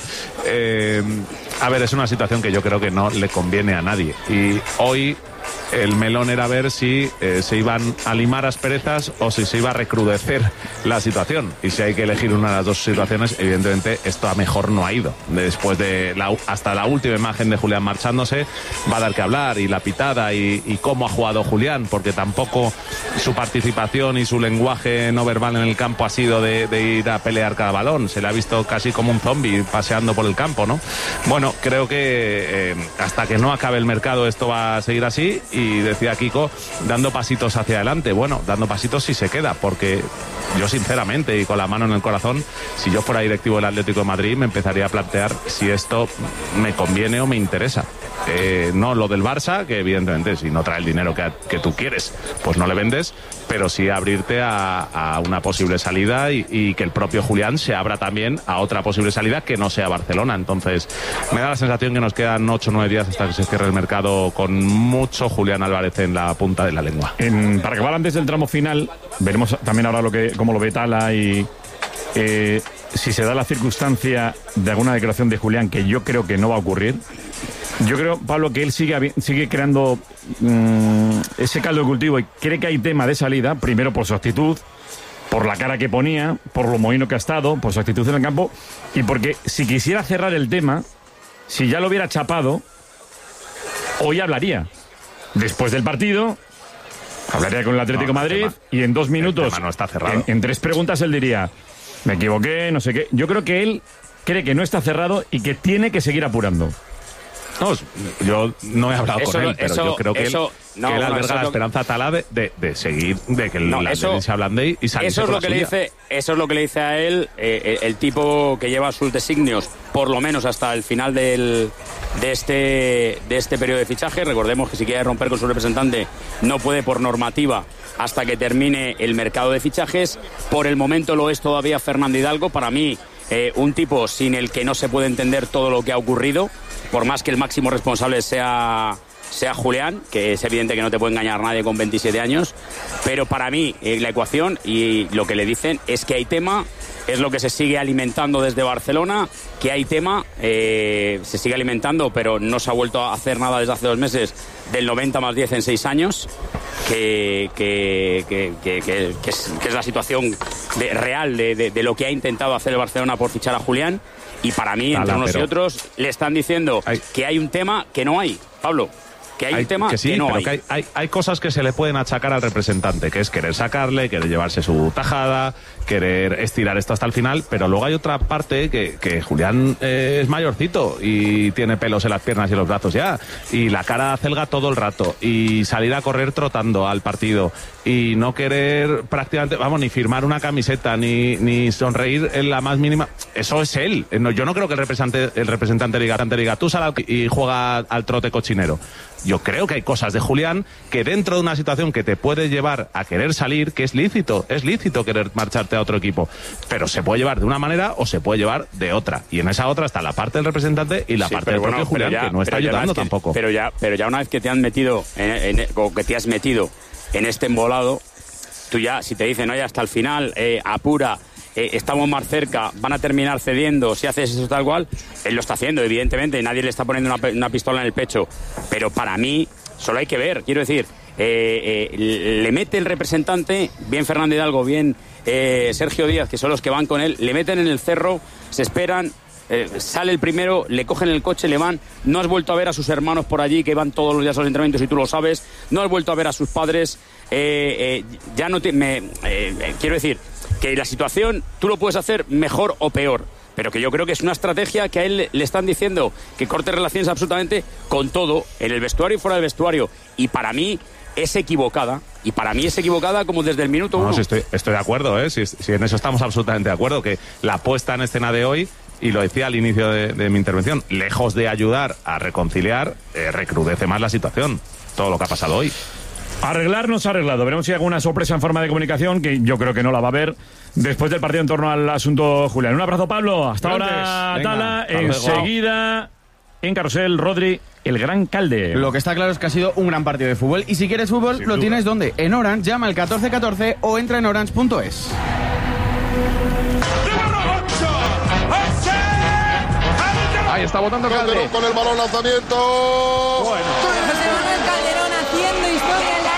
a ver, es una situación que yo creo que no le conviene a nadie. Y hoy el melón era ver si se iban a limar asperezas o si se iba a recrudecer la situación. Y si hay que elegir una de las dos situaciones, evidentemente esto a mejor no ha ido. Después de hasta la última imagen de Julián marchándose, va a dar que hablar, y la pitada y cómo ha jugado Julián, porque tampoco su participación y su lenguaje no verbal en el campo ha sido de ir a pelear cada balón. Se le ha visto casi como un zombi paseando por el campo, ¿no? Bueno, creo que hasta que no acabe el mercado esto va a seguir así. Y decía Kiko, dando pasitos hacia adelante. Bueno, dando pasitos si se queda, porque yo sinceramente y con la mano en el corazón, si yo fuera directivo del Atlético de Madrid, me empezaría a plantear si esto me conviene o me interesa. No lo del Barça, que evidentemente si no trae el dinero que tú quieres, pues no le vendes, pero sí abrirte a una posible salida y que el propio Julián se abra también a otra posible salida que no sea Barcelona. Entonces me da la sensación que nos quedan 8 o 9 días hasta que se cierre el mercado con mucho Julián Álvarez en la punta de la lengua. Para acabar antes del tramo final, veremos también ahora cómo lo ve Tala y si se da la circunstancia de alguna declaración de Julián, que yo creo que no va a ocurrir. Yo creo, Pablo, que él sigue creando ese caldo de cultivo y cree que hay tema de salida, primero por su actitud, por la cara que ponía, por lo mohino que ha estado, por su actitud en el campo, y porque si quisiera cerrar el tema, si ya lo hubiera chapado, hoy hablaría. Después del partido, hablaría con el Atlético de Madrid y en 2 minutos, no está cerrado. En 3 preguntas, él diría, me equivoqué, no sé qué. Yo creo que él cree que no está cerrado y que tiene que seguir apurando. No, yo no he hablado con él, pero yo creo que él alberga la esperanza Tala de seguir, de que el Atlético se ablande y salirse. Eso es lo que le dice a él el tipo que lleva sus designios, por lo menos hasta el final de este periodo de fichaje. Recordemos que si quiere romper con su representante no puede por normativa hasta que termine el mercado de fichajes. Por el momento lo es todavía Fernando Hidalgo. Para mí, un tipo sin el que no se puede entender todo lo que ha ocurrido, por más que el máximo responsable sea Julián, que es evidente que no te puede engañar nadie con 27 años, pero para mí la ecuación y lo que le dicen es que hay tema, es lo que se sigue alimentando desde Barcelona, que hay tema, se sigue alimentando, pero no se ha vuelto a hacer nada desde hace 2 meses, del 90 más 10 en 6 años, que es la situación real de lo que ha intentado hacer el Barcelona por fichar a Julián. Y para mí, entre unos y otros, le están diciendo que hay un tema que no hay, Pablo. Que hay un tema que no hay. Que hay cosas que se le pueden achacar al representante, que es querer sacarle, querer llevarse su tajada, querer estirar esto hasta el final, pero luego hay otra parte que Julián es mayorcito y tiene pelos en las piernas y los brazos ya, y la cara acelga todo el rato, y salir a correr trotando al partido, y no querer prácticamente, ni firmar una camiseta, ni sonreír en la más mínima. Eso es él. Yo no creo que el representante diga tú sal y juega al trote cochinero. Yo creo que hay cosas de Julián que dentro de una situación que te puede llevar a querer salir, que es lícito querer marcharte a otro equipo, pero se puede llevar de una manera o se puede llevar de otra, y en esa otra está la parte del representante y la parte del propio Julián, que no está ayudando tampoco. Pero ya una vez que te han metido o que te has metido en este embolado, tú ya, si te dicen, oye, hasta el final, apura, estamos más cerca, van a terminar cediendo, si haces eso tal cual, él lo está haciendo, evidentemente, nadie le está poniendo una pistola en el pecho, pero para mí solo hay que ver, quiero decir, le mete el representante, bien Fernando Hidalgo, bien Sergio Díaz, que son los que van con él, le meten en el cerro, se esperan, sale el primero, le cogen el coche, le van, no has vuelto a ver a sus hermanos por allí, que van todos los días a los entrenamientos y tú lo sabes, no has vuelto a ver a sus padres, ya no quiero decir, que la situación tú lo puedes hacer mejor o peor, pero que yo creo que es una estrategia que a él le están diciendo que corte relaciones absolutamente con todo, en el vestuario y fuera del vestuario, y para mí es equivocada, como desde el minuto uno. Sí, estoy de acuerdo, si en eso estamos absolutamente de acuerdo, que la puesta en escena de hoy, y lo decía al inicio de mi intervención, lejos de ayudar a reconciliar, recrudece más la situación, todo lo que ha pasado hoy. Arreglar no se ha arreglado. Veremos si hay alguna sorpresa en forma de comunicación, que yo creo que no la va a haber después del partido en torno al asunto Julián. Un abrazo, Pablo. Hasta ahora, Tala. Enseguida, en Carrusel, Rodri, el gran Calde. Lo que está claro es que ha sido un gran partido de fútbol. Y si quieres fútbol, lo tienes ¿dónde? En Orange. Llama al 1414 o entra en orange.es. Ahí está votando Calderón con el balón, lanzamiento. Bueno. José Manuel Calderón haciendo historia en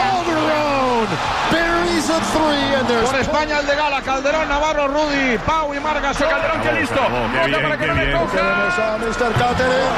la NBA. Por España el de Gala, Calderón, Navarro, Rudy, Pau y Margas. Calderón, que listo. Vota para que no le coja. Mr. Catering.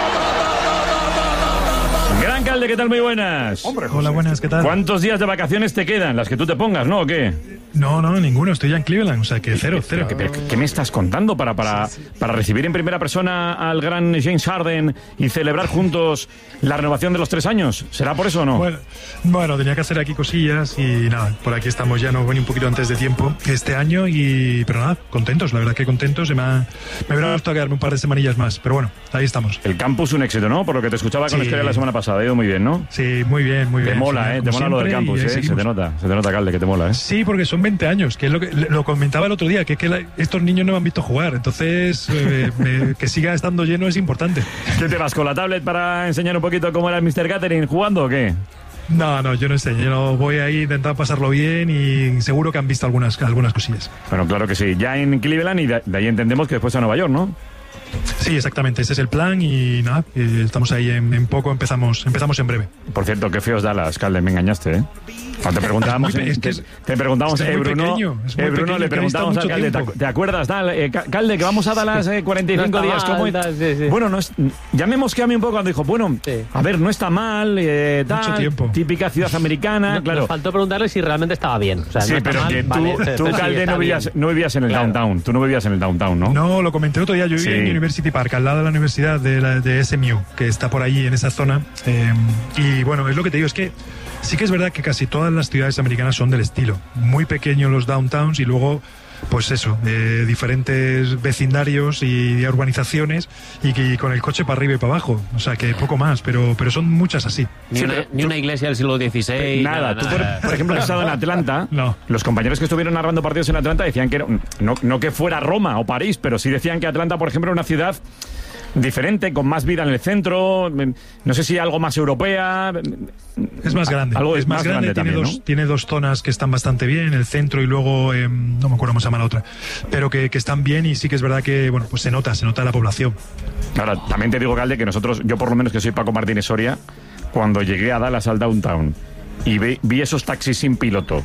Gran Calde, ¿qué tal? Muy buenas. Hola, buenas, ¿qué tal? ¿Cuántos días de vacaciones te quedan? Las que tú te pongas, ¿no? ¿O qué? No, ninguno. Estoy ya en Cleveland, o sea que cero. ¿Qué me estás contando para recibir en primera persona al gran James Harden y celebrar juntos la renovación de los 3 años? ¿Será por eso o no? Bueno, tenía que hacer aquí cosillas y nada, por aquí estamos ya, nos venía un poquito antes de tiempo este año, pero nada, contentos, la verdad que contentos. Me hubiera gustado quedarme un par de semanillas más, pero bueno, ahí estamos. El campus un éxito, ¿no? Por lo que te escuchaba con Esquerra la semana pasada, ha ido muy bien, ¿no? Sí, muy bien. Te mola, te mola lo del campus, se te nota, Calde, que te mola, Sí, porque son 20 años, que es lo comentaba el otro día, que estos niños no me han visto jugar, entonces que siga estando lleno es importante. ¿Qué te vas con la tablet para enseñar un poquito cómo era el Mr. Catering jugando o qué? No, yo no enseño, yo voy ahí a intentar pasarlo bien y seguro que han visto algunas cosillas. Bueno, claro que sí, ya en Cleveland y de ahí entendemos que después a Nueva York, ¿no? Sí, exactamente, ese es el plan y nada, estamos ahí en poco, empezamos en breve. Por cierto, qué feos Dallas, Calde, me engañaste, ¿eh? Cuando te preguntábamos, te preguntábamos, Bruno, le preguntábamos a Calde, ¿te acuerdas, Calde, que vamos a Dallas 45 días? ¿Cómo? Sí. Bueno, ya me mosqueé a mí un poco cuando dijo, a ver, no está mal, mucho tiempo. Típica ciudad americana, claro. Nos faltó preguntarle si realmente estaba bien. O sea, sí, no pero mal, que tú Calde, no vivías en el downtown, tú no vivías en el downtown, ¿no? No, lo comenté otro día, yo vivía en University Park, al lado de la universidad de SMU, que está por allí en esa zona, y bueno, es lo que te digo, es que sí que es verdad que casi todas las ciudades americanas son del estilo, muy pequeños los downtowns y luego pues eso, diferentes vecindarios y urbanizaciones y con el coche para arriba y para abajo, o sea que poco más, pero son muchas así. Ni una iglesia del siglo XVI. Nada. Tú, por ejemplo, has estado en Atlanta. No. Los compañeros que estuvieron narrando partidos en Atlanta decían que no que fuera Roma o París, pero sí decían que Atlanta, por ejemplo, era una ciudad diferente, con más vida en el centro, no sé si algo más europea. Es más grande. Algo es más grande tiene también, tiene 2 zonas que están bastante bien, el centro y luego, no me acuerdo cómo se llama la otra, pero que están bien y sí que es verdad que, bueno, pues se nota la población. Ahora, también te digo, Calde, que yo por lo menos que soy Paco Martínez Soria, cuando llegué a Dallas al downtown y vi esos taxis sin piloto,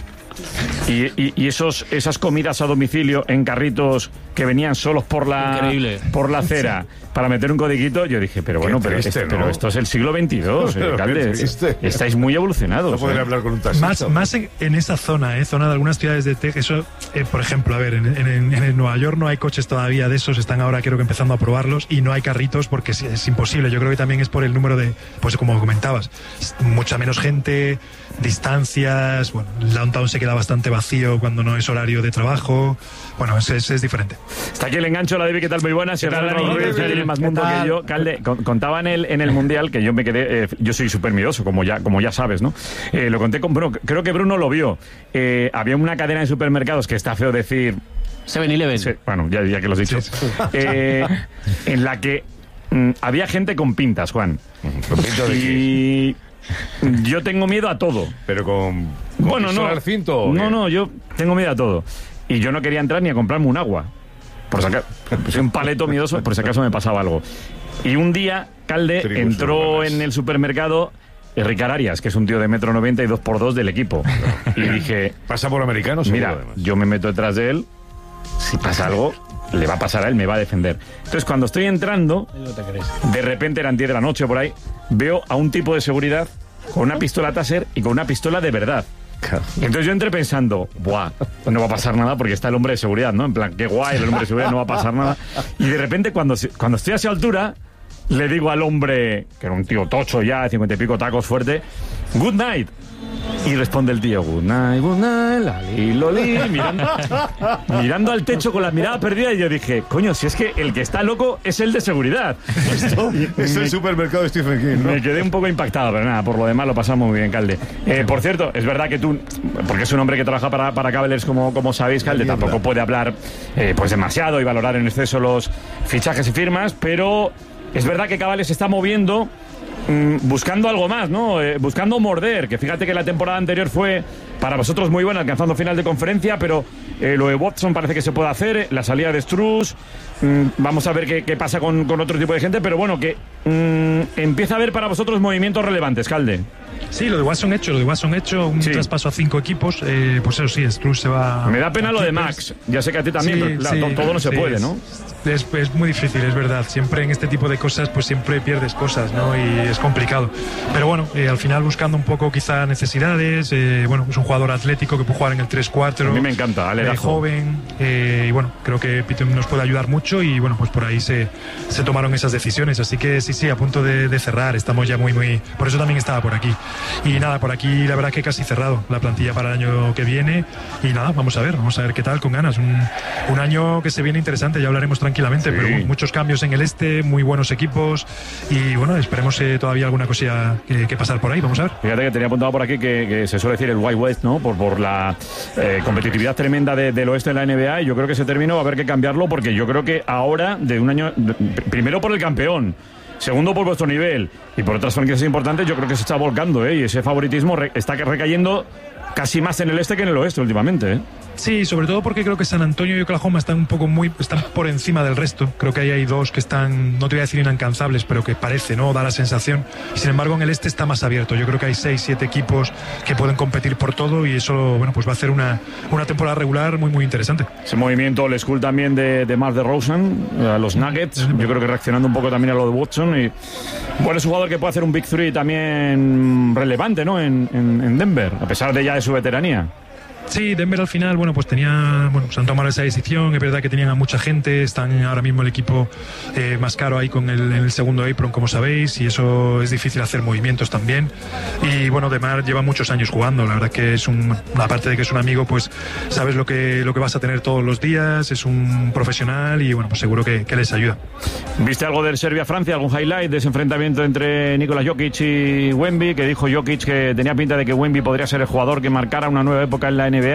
y esas comidas a domicilio en carritos que venían solos por la acera para meter un codiguito, yo dije, pero esto es el siglo XXII, Calde, estáis muy evolucionados. No podría hablar con un taxista. Más en esa zona de algunas ciudades de Texas, eso, por ejemplo, a ver, en Nueva York no hay coches todavía de esos, están ahora creo que empezando a probarlos y no hay carritos porque es imposible. Yo creo que también es por el número de, pues como comentabas, mucha menos gente, distancias, bueno, el downtown se queda bastante vacío cuando no es horario de trabajo, bueno, es diferente. Está aquí el engancho, la Debbie, ¿qué tal? Muy buenas. Tiene más mundo que yo. Calde, contaba en el Mundial que yo me quedé, yo soy súper miedoso, como ya sabes, ¿no? Lo conté con Bruno, creo que Bruno lo vio. Había una cadena de supermercados que está feo decir 7-Eleven. Bueno, ya que lo has dicho. En la que había gente con pintas, Juan. ¿Con pintas de qué? Yo tengo miedo a todo. Pero con bueno, no. al cinto. No, yo tengo miedo a todo. y yo no quería entrar ni a comprarme un agua. Por si acaso, soy un paleto miedoso, por si acaso me pasaba algo. Y un día, Calde entró en el supermercado Ricard Arias, que es un tío de 1,90 m y 2x2 del equipo. Y dije... Pasa por americanos. Mira, yo me meto detrás de él, si pasa algo, le va a pasar a él, me va a defender. Entonces, cuando estoy entrando, de repente, eran 10 de la noche por ahí, veo a un tipo de seguridad con una pistola Taser y con una pistola de verdad. Entonces yo entré pensando, buah, no va a pasar nada porque está el hombre de seguridad, ¿no? En plan, qué guay, el hombre de seguridad, no va a pasar nada. Y de repente, cuando estoy a esa altura, le digo al hombre, que era un tío tocho ya, 50 y pico tacos fuerte, good night. Y responde el tío, good night, lali, loli, mirando al techo con la mirada perdida. Y yo dije, coño, si es que el que está loco es el de seguridad. Esto es el supermercado de Stephen King, ¿no? Me quedé un poco impactado, pero nada, por lo demás lo pasamos muy bien, Calde. Por cierto, es verdad que tú, porque es un hombre que trabaja para Cavaliers, como sabéis, Calde, tampoco puede hablar pues demasiado y valorar en exceso los fichajes y firmas, pero es verdad que Cavaliers se está moviendo buscando algo más, ¿no? Buscando morder, que fíjate que la temporada anterior fue para vosotros muy buena, alcanzando final de conferencia, pero lo de Watson parece que se puede hacer, la salida de Strus, vamos a ver qué pasa con otro tipo de gente, pero bueno, que empieza a haber para vosotros movimientos relevantes, Calde. Sí, lo de Watson hecho, un traspaso a 5 equipos, pues eso sí, Strus se va... Me da pena lo de Max, ya sé que a ti también, pero claro, todo no se puede, ¿no? Es muy difícil, es verdad, siempre en este tipo de cosas pues siempre pierdes cosas, ¿no? Y es complicado, pero bueno, al final buscando un poco quizá necesidades, bueno, es un jugador atlético que puede jugar en el 3-4, a mí me encanta, joven, y bueno, creo que Piton nos puede ayudar mucho y bueno, pues por ahí se tomaron esas decisiones, así que sí, a punto de cerrar, estamos ya muy, por eso también estaba por aquí. Y nada, por aquí la verdad que casi cerrado la plantilla para el año que viene. Y nada, vamos a ver qué tal, con ganas. Un año que se viene interesante, ya hablaremos tranquilamente, pero muchos cambios en el este, muy buenos equipos. Y bueno, esperemos todavía alguna cosilla que pasar por ahí, vamos a ver. Fíjate que tenía apuntado por aquí que se suele decir el Wild West, ¿no? Por la competitividad tremenda del oeste de la NBA, y yo creo que se terminó, va a haber que cambiarlo, porque yo creo que ahora, de un año, primero por el campeón, segundo por vuestro nivel y por otras franquicias importantes, yo creo que se está volcando, y ese favoritismo está recayendo casi más en el este que en el oeste últimamente, Sí, sobre todo porque creo que San Antonio y Oklahoma están están por encima del resto. Creo que ahí hay dos que están, no te voy a decir inalcanzables, pero que parece, ¿no? Da la sensación. Y sin embargo en el este está más abierto. Yo creo que hay 6-7 equipos que pueden competir por todo, y eso, bueno, pues va a hacer una temporada regular muy interesante. Ese movimiento old school también de Mar DeRozan a los Nuggets, yo creo que reaccionando un poco también a lo de Watson, y bueno, es un jugador que puede hacer un Big Three también relevante, ¿no? En Denver, a pesar de ya de su veteranía. Sí, Denver al final, bueno, pues se han tomado esa decisión. Es verdad que tenían a mucha gente, están ahora mismo el equipo más caro ahí con el segundo apron, como sabéis, y eso es difícil hacer movimientos también. Y bueno, Demar lleva muchos años jugando, la verdad que es aparte de que es un amigo, pues sabes lo que vas a tener todos los días, es un profesional y bueno, pues seguro que les ayuda. ¿Viste algo del Serbia-Francia, algún highlight de ese enfrentamiento entre Nikola Jokic y Wemby, que dijo Jokic que tenía pinta de que Wemby podría ser el jugador que marcara una nueva época en la NBA?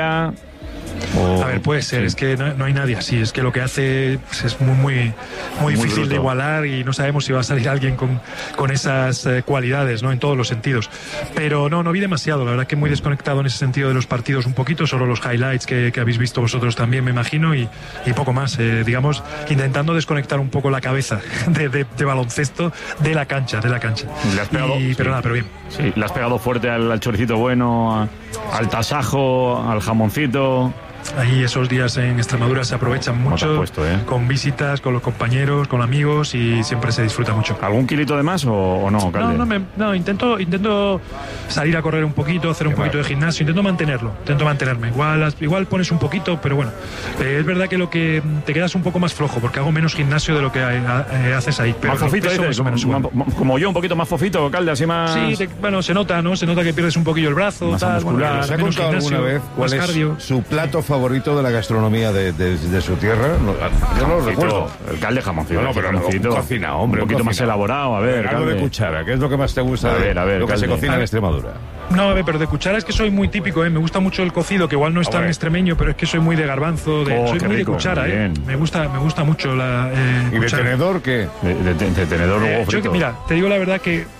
A ver, puede ser, es que no hay nadie así, es que lo que hace es muy difícil bruto de igualar, y no sabemos si va a salir alguien con esas cualidades, ¿no? En todos los sentidos. Pero no vi demasiado, la verdad que muy desconectado en ese sentido de los partidos un poquito, solo los highlights que habéis visto vosotros también, me imagino, y poco más, digamos, intentando desconectar un poco la cabeza de baloncesto de la cancha. Le has pegado, pero bien. Sí, le has pegado fuerte al choricito bueno, al tasajo, al jamoncito. Ahí esos días en Extremadura se aprovechan mucho, con visitas, con los compañeros, con amigos, y siempre se disfruta mucho. ¿Algún kilito de más o no, Calde? No, intento salir a correr un poquito, hacer un poquito de gimnasio, intento mantenerme. Igual pones un poquito, pero bueno, es verdad que lo que te quedas un poco más flojo, porque hago menos gimnasio de lo que haces ahí. Pero más fofito, dices, como yo, un poquito más fofito, Calde, así más... Sí, bueno, se nota, ¿no? Se nota que pierdes un poquillo el brazo, más muscular. ¿Se ha contado alguna vez cuál es su plato favorito de la gastronomía de su tierra? Yo no lo recuerdo. El Calde jamoncito. No, pero cocina, hombre. Un poquito más elaborado, a ver. Algo de cuchara, ¿qué es lo que más te gusta de lo que se cocina en Extremadura? No, a ver, pero de cuchara es que soy muy típico, Me gusta mucho el cocido, que igual no es tan extremeño, pero es que soy muy de garbanzo, soy muy rico, de cuchara, Me gusta mucho la ¿Y cuchara. ¿De tenedor qué? De tenedor luego frito. Mira, te digo la verdad que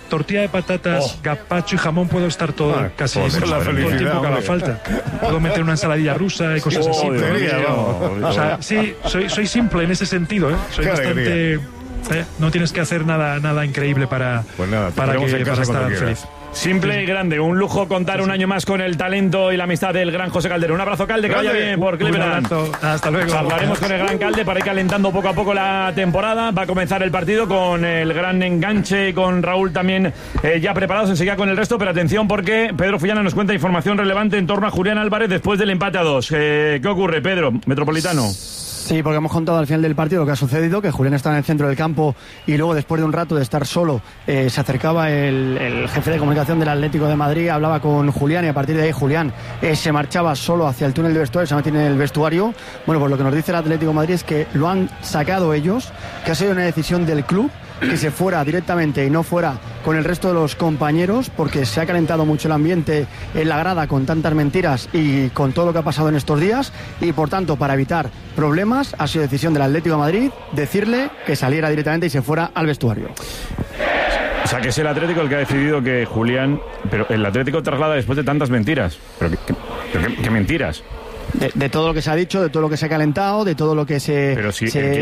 tortilla de patatas, gazpacho y jamón puedo estar todo casi todo el tiempo que haga falta. Puedo meter una ensaladilla rusa y cosas así. O sea, sí, soy simple en ese sentido, ¿eh? Soy bastante... no tienes que hacer nada increíble para estar feliz. Simple y grande, un lujo contar un año más con el talento y la amistad del gran José Calderón. Un abrazo, Calde, que vaya bien por Cleveland. Hasta luego. Hablaremos con el gran Calde para ir calentando poco a poco la temporada. Va a comenzar el partido con el gran enganche y con Raúl también ya preparados enseguida con el resto. Pero atención, porque Pedro Fullana nos cuenta información relevante en torno a Julián Álvarez después del empate a 2. ¿Qué ocurre, Pedro, Metropolitano? Sí, porque hemos contado al final del partido lo que ha sucedido, que Julián está en el centro del campo y luego después de un rato de estar solo se acercaba el jefe de comunicación del Atlético de Madrid, hablaba con Julián y a partir de ahí Julián se marchaba solo hacia el túnel de vestuario, se mantiene en el vestuario. Bueno, pues lo que nos dice el Atlético de Madrid es que lo han sacado ellos, que ha sido una decisión del club, que se fuera directamente y no fuera con el resto de los compañeros, porque se ha calentado mucho el ambiente en la grada con tantas mentiras y con todo lo que ha pasado en estos días, y por tanto, para evitar problemas, ha sido decisión del Atlético de Madrid decirle que saliera directamente y se fuera al vestuario. O sea, que es el Atlético el que ha decidido que Julián... Pero el Atlético traslada después de tantas mentiras. ¿Pero qué mentiras? De todo lo que se ha dicho, de todo lo que se ha calentado, de todo lo que se